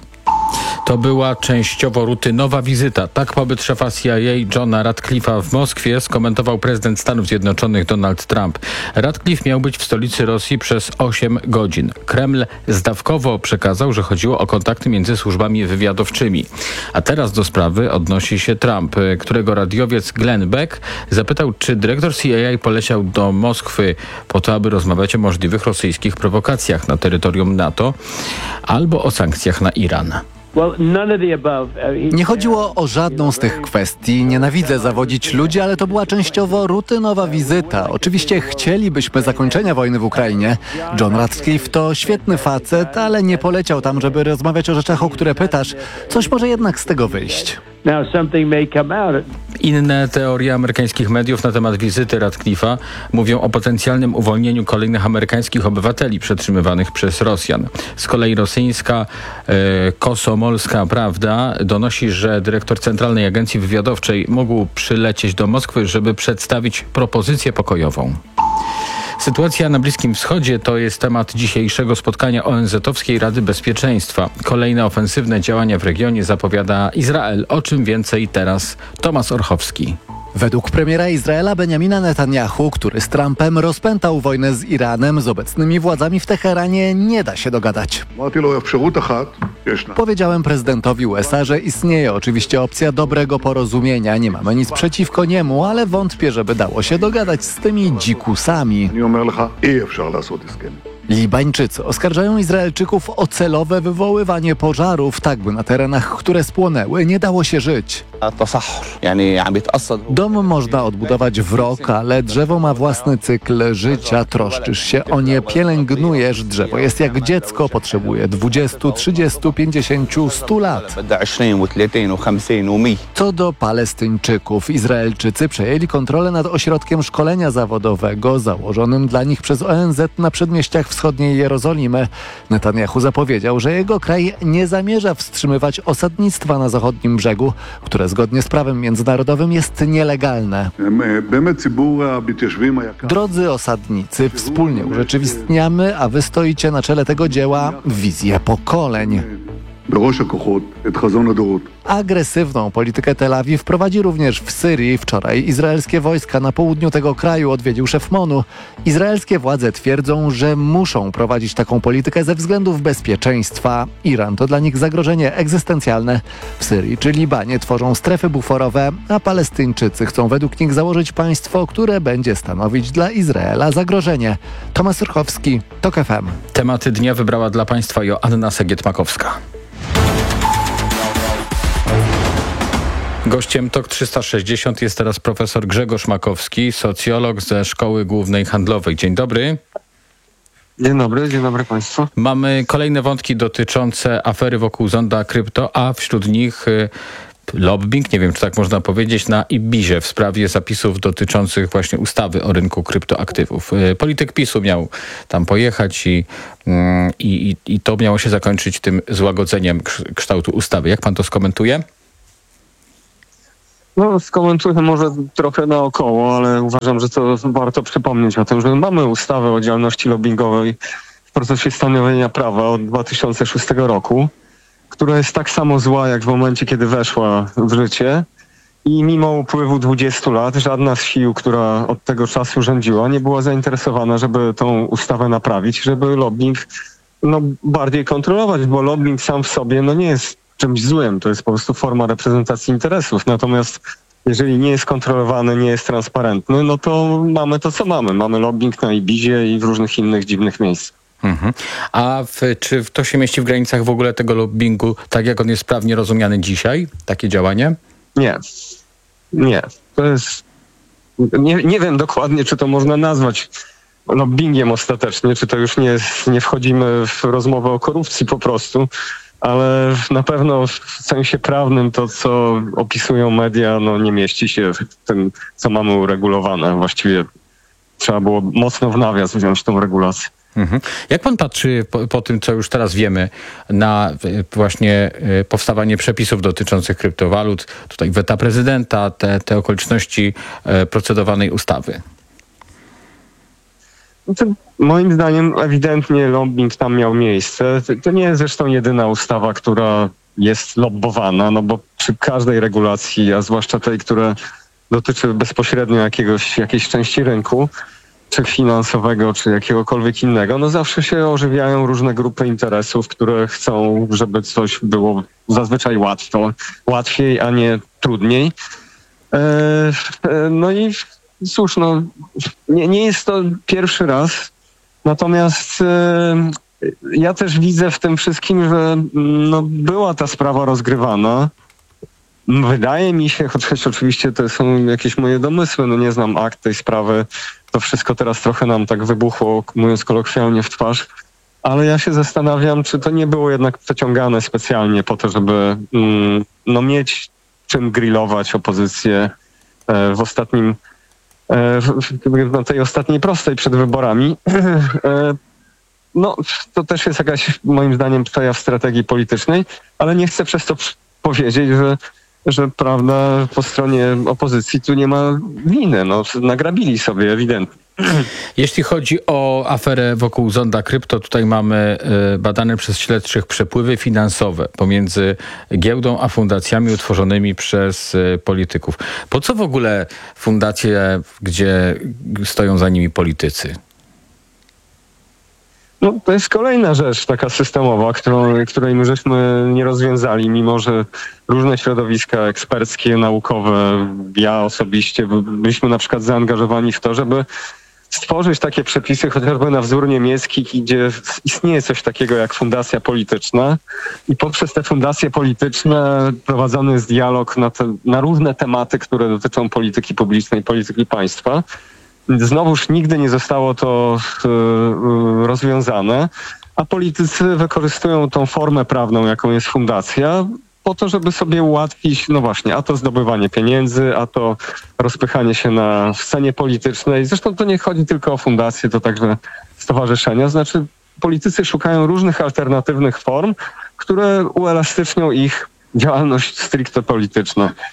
To była częściowo rutynowa wizyta. Tak pobyt szefa CIA Johna Ratcliffe'a w Moskwie skomentował prezydent Stanów Zjednoczonych Donald Trump. Ratcliffe miał być w stolicy Rosji przez 8 godzin. Kreml zdawkowo przekazał, że chodziło o kontakty między służbami wywiadowczymi. A teraz do sprawy odnosi się Trump, którego radiowiec Glenn Beck zapytał, czy dyrektor CIA poleciał do Moskwy po to, aby rozmawiać o możliwych rosyjskich prowokacjach na terytorium NATO albo o sankcjach na Iran.
Nie chodziło o żadną z tych kwestii. Nienawidzę zawodzić ludzi, ale to była częściowo rutynowa wizyta. Oczywiście chcielibyśmy zakończenia wojny w Ukrainie. John Ratcliffe to świetny facet, ale nie poleciał tam, żeby rozmawiać o rzeczach, o które pytasz. Coś może jednak z tego wyjść.
Inne teorie amerykańskich mediów na temat wizyty Ratcliffe'a mówią o potencjalnym uwolnieniu kolejnych amerykańskich obywateli przetrzymywanych przez Rosjan. Z kolei rosyjska Komsomolska Prawda donosi, że dyrektor Centralnej Agencji Wywiadowczej mógł przylecieć do Moskwy, żeby przedstawić propozycję pokojową. Sytuacja na Bliskim Wschodzie to jest temat dzisiejszego spotkania ONZ-owskiej Rady Bezpieczeństwa. Kolejne ofensywne działania w regionie zapowiada Izrael. O czym więcej teraz Tomasz Orchowski.
Według premiera Izraela Benjamina Netanyahu, który z Trumpem rozpętał wojnę z Iranem, z obecnymi władzami w Teheranie nie da się dogadać. Powiedziałem prezydentowi USA, że istnieje oczywiście opcja dobrego porozumienia. Nie mamy nic przeciwko niemu, ale wątpię, żeby dało się dogadać z tymi dzikusami. Libańczycy oskarżają Izraelczyków o celowe wywoływanie pożarów, tak by na terenach, które spłonęły, nie dało się żyć. Dom można odbudować w rok, ale drzewo ma własny cykl życia. Troszczysz się o nie, pielęgnujesz. Drzewo jest jak dziecko, potrzebuje 20, 30, 50, 100 lat. Co do Palestyńczyków, Izraelczycy przejęli kontrolę nad ośrodkiem szkolenia zawodowego założonym dla nich przez ONZ na przedmieściach wschodniej Jerozolimy. Netanyahu zapowiedział, że jego kraj nie zamierza wstrzymywać osadnictwa na zachodnim brzegu, które które zgodnie z prawem międzynarodowym jest nielegalne. Drodzy osadnicy, wspólnie urzeczywistniamy, a wy stoicie na czele tego dzieła, wizję pokoleń. Agresywną politykę Tel Awiw prowadzi również w Syrii. Wczoraj izraelskie wojska na południu tego kraju odwiedził szef MONU. Izraelskie władze twierdzą, że muszą prowadzić taką politykę ze względów bezpieczeństwa. Iran to dla nich zagrożenie egzystencjalne. W Syrii czy Libanie tworzą strefy buforowe, a Palestyńczycy chcą według nich założyć państwo, które będzie stanowić dla Izraela zagrożenie. Tomasz Surchowski, TOK FM.
Tematy dnia wybrała dla Państwa Joanna Segiet-Makowska. Gościem TOK 360 jest teraz profesor Grzegorz Makowski, socjolog ze Szkoły Głównej Handlowej. Dzień dobry.
Dzień dobry Państwu.
Mamy kolejne wątki dotyczące afery wokół zonda krypto, a wśród nich lobbying, nie wiem czy tak można powiedzieć, na Ibizie w sprawie zapisów dotyczących właśnie ustawy o rynku kryptoaktywów. Polityk PiS-u miał tam pojechać i to miało się zakończyć tym złagodzeniem kształtu ustawy. Jak pan to skomentuje?
No, skomentuję może trochę naokoło, ale uważam, że to warto przypomnieć o tym, że mamy ustawę o działalności lobbingowej w procesie stanowienia prawa od 2006 roku, która jest tak samo zła jak w momencie, kiedy weszła w życie i mimo upływu 20 lat żadna z sił, która od tego czasu rządziła, nie była zainteresowana, żeby tą ustawę naprawić, żeby lobbying bardziej kontrolować, bo lobbying sam w sobie nie jest czymś złym, to jest po prostu forma reprezentacji interesów. Natomiast jeżeli nie jest kontrolowany, nie jest transparentny, no to mamy to, co mamy. Mamy lobbying na Ibizie i w różnych innych dziwnych miejscach.
Mhm. A czy to się mieści w granicach w ogóle tego lobbingu, tak jak on jest prawnie rozumiany dzisiaj? Takie działanie?
Nie. To jest... Nie wiem dokładnie, czy to można nazwać lobbingiem ostatecznie, czy to już nie wchodzimy w rozmowę o korupcji po prostu, ale na pewno w sensie prawnym to, co opisują media, nie mieści się w tym, co mamy uregulowane. Właściwie trzeba było mocno w nawias wziąć tą regulację.
Mhm. Jak pan patrzy po tym, co już teraz wiemy, na właśnie powstawanie przepisów dotyczących kryptowalut, tutaj weta prezydenta, te okoliczności procedowanej ustawy?
Moim zdaniem ewidentnie lobbying tam miał miejsce. To nie jest zresztą jedyna ustawa, która jest lobbowana, bo przy każdej regulacji, a zwłaszcza tej, która dotyczy bezpośrednio jakiejś części rynku, czy finansowego, czy jakiegokolwiek innego, zawsze się ożywiają różne grupy interesów, które chcą, żeby coś było zazwyczaj łatwiej, a nie trudniej. I cóż, nie jest to pierwszy raz, natomiast ja też widzę w tym wszystkim, że była ta sprawa rozgrywana. Wydaje mi się, choć oczywiście to są jakieś moje domysły, nie znam akt tej sprawy, to wszystko teraz trochę nam tak wybuchło, mówiąc kolokwialnie, w twarz, ale ja się zastanawiam, czy to nie było jednak przeciągane specjalnie po to, żeby mieć czym grillować opozycję na tej ostatniej prostej przed wyborami. To też jest jakaś, moim zdaniem, przejaw strategii politycznej, ale nie chcę przez to powiedzieć, że prawda, po stronie opozycji tu nie ma winy. Nagrabili sobie ewidentnie.
Jeśli chodzi o aferę wokół zonda krypto, tutaj mamy badane przez śledczych przepływy finansowe pomiędzy giełdą a fundacjami utworzonymi przez polityków. Po co w ogóle fundacje, gdzie stoją za nimi politycy?
To jest kolejna rzecz taka systemowa, której my żeśmy nie rozwiązali, mimo że różne środowiska eksperckie, naukowe, ja osobiście byliśmy na przykład zaangażowani w to, żeby stworzyć takie przepisy chociażby na wzór niemiecki, gdzie istnieje coś takiego jak fundacja polityczna i poprzez te fundacje polityczne prowadzony jest dialog na różne tematy, które dotyczą polityki publicznej, polityki państwa. Znowuż nigdy nie zostało to rozwiązane, a politycy wykorzystują tą formę prawną, jaką jest fundacja, po to, żeby sobie ułatwić, a to zdobywanie pieniędzy, a to rozpychanie się na scenie politycznej. Zresztą to nie chodzi tylko o fundacje, to także stowarzyszenia. Znaczy politycy szukają różnych alternatywnych form, które uelastycznią ich działalność stricte polityczną.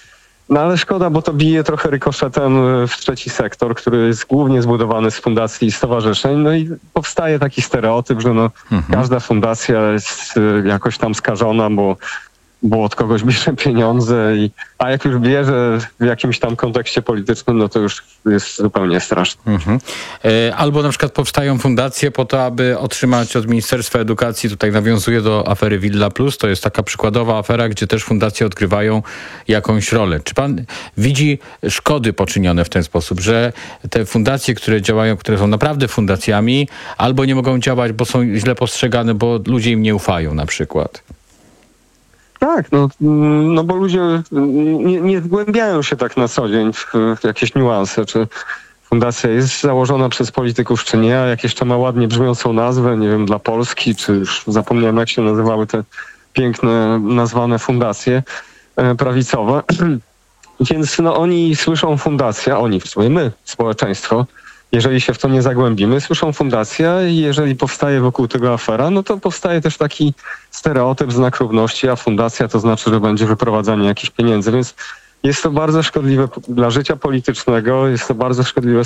No ale szkoda, bo to bije trochę rykoszetem w trzeci sektor, który jest głównie zbudowany z fundacji i stowarzyszeń. No i powstaje taki stereotyp, że każda fundacja jest jakoś tam skażona, bo od kogoś bierze pieniądze, a jak już bierze w jakimś tam kontekście politycznym, no to już jest zupełnie straszne.
Albo na przykład powstają fundacje po to, aby otrzymać od Ministerstwa Edukacji, tutaj nawiązuję do afery Villa Plus, to jest taka przykładowa afera, gdzie też fundacje odgrywają jakąś rolę. Czy pan widzi szkody poczynione w ten sposób, że te fundacje, które działają, które są naprawdę fundacjami, albo nie mogą działać, bo są źle postrzegane, bo ludzie im nie ufają na przykład?
Tak, no bo ludzie nie wgłębiają się tak na co dzień w jakieś niuanse, czy fundacja jest założona przez polityków, czy nie, a jak jeszcze ma ładnie brzmiącą nazwę, nie wiem, dla Polski, czy już zapomniałem, jak się nazywały te piękne, nazwane fundacje prawicowe. Więc oni słyszą fundacja, oni w sumie my, społeczeństwo, jeżeli się w to nie zagłębimy, słyszą fundacja i jeżeli powstaje wokół tego afera, no to powstaje też taki stereotyp, znak równości, a fundacja to znaczy, że będzie wyprowadzanie jakichś pieniędzy, więc jest to bardzo szkodliwe dla życia politycznego, jest to bardzo szkodliwe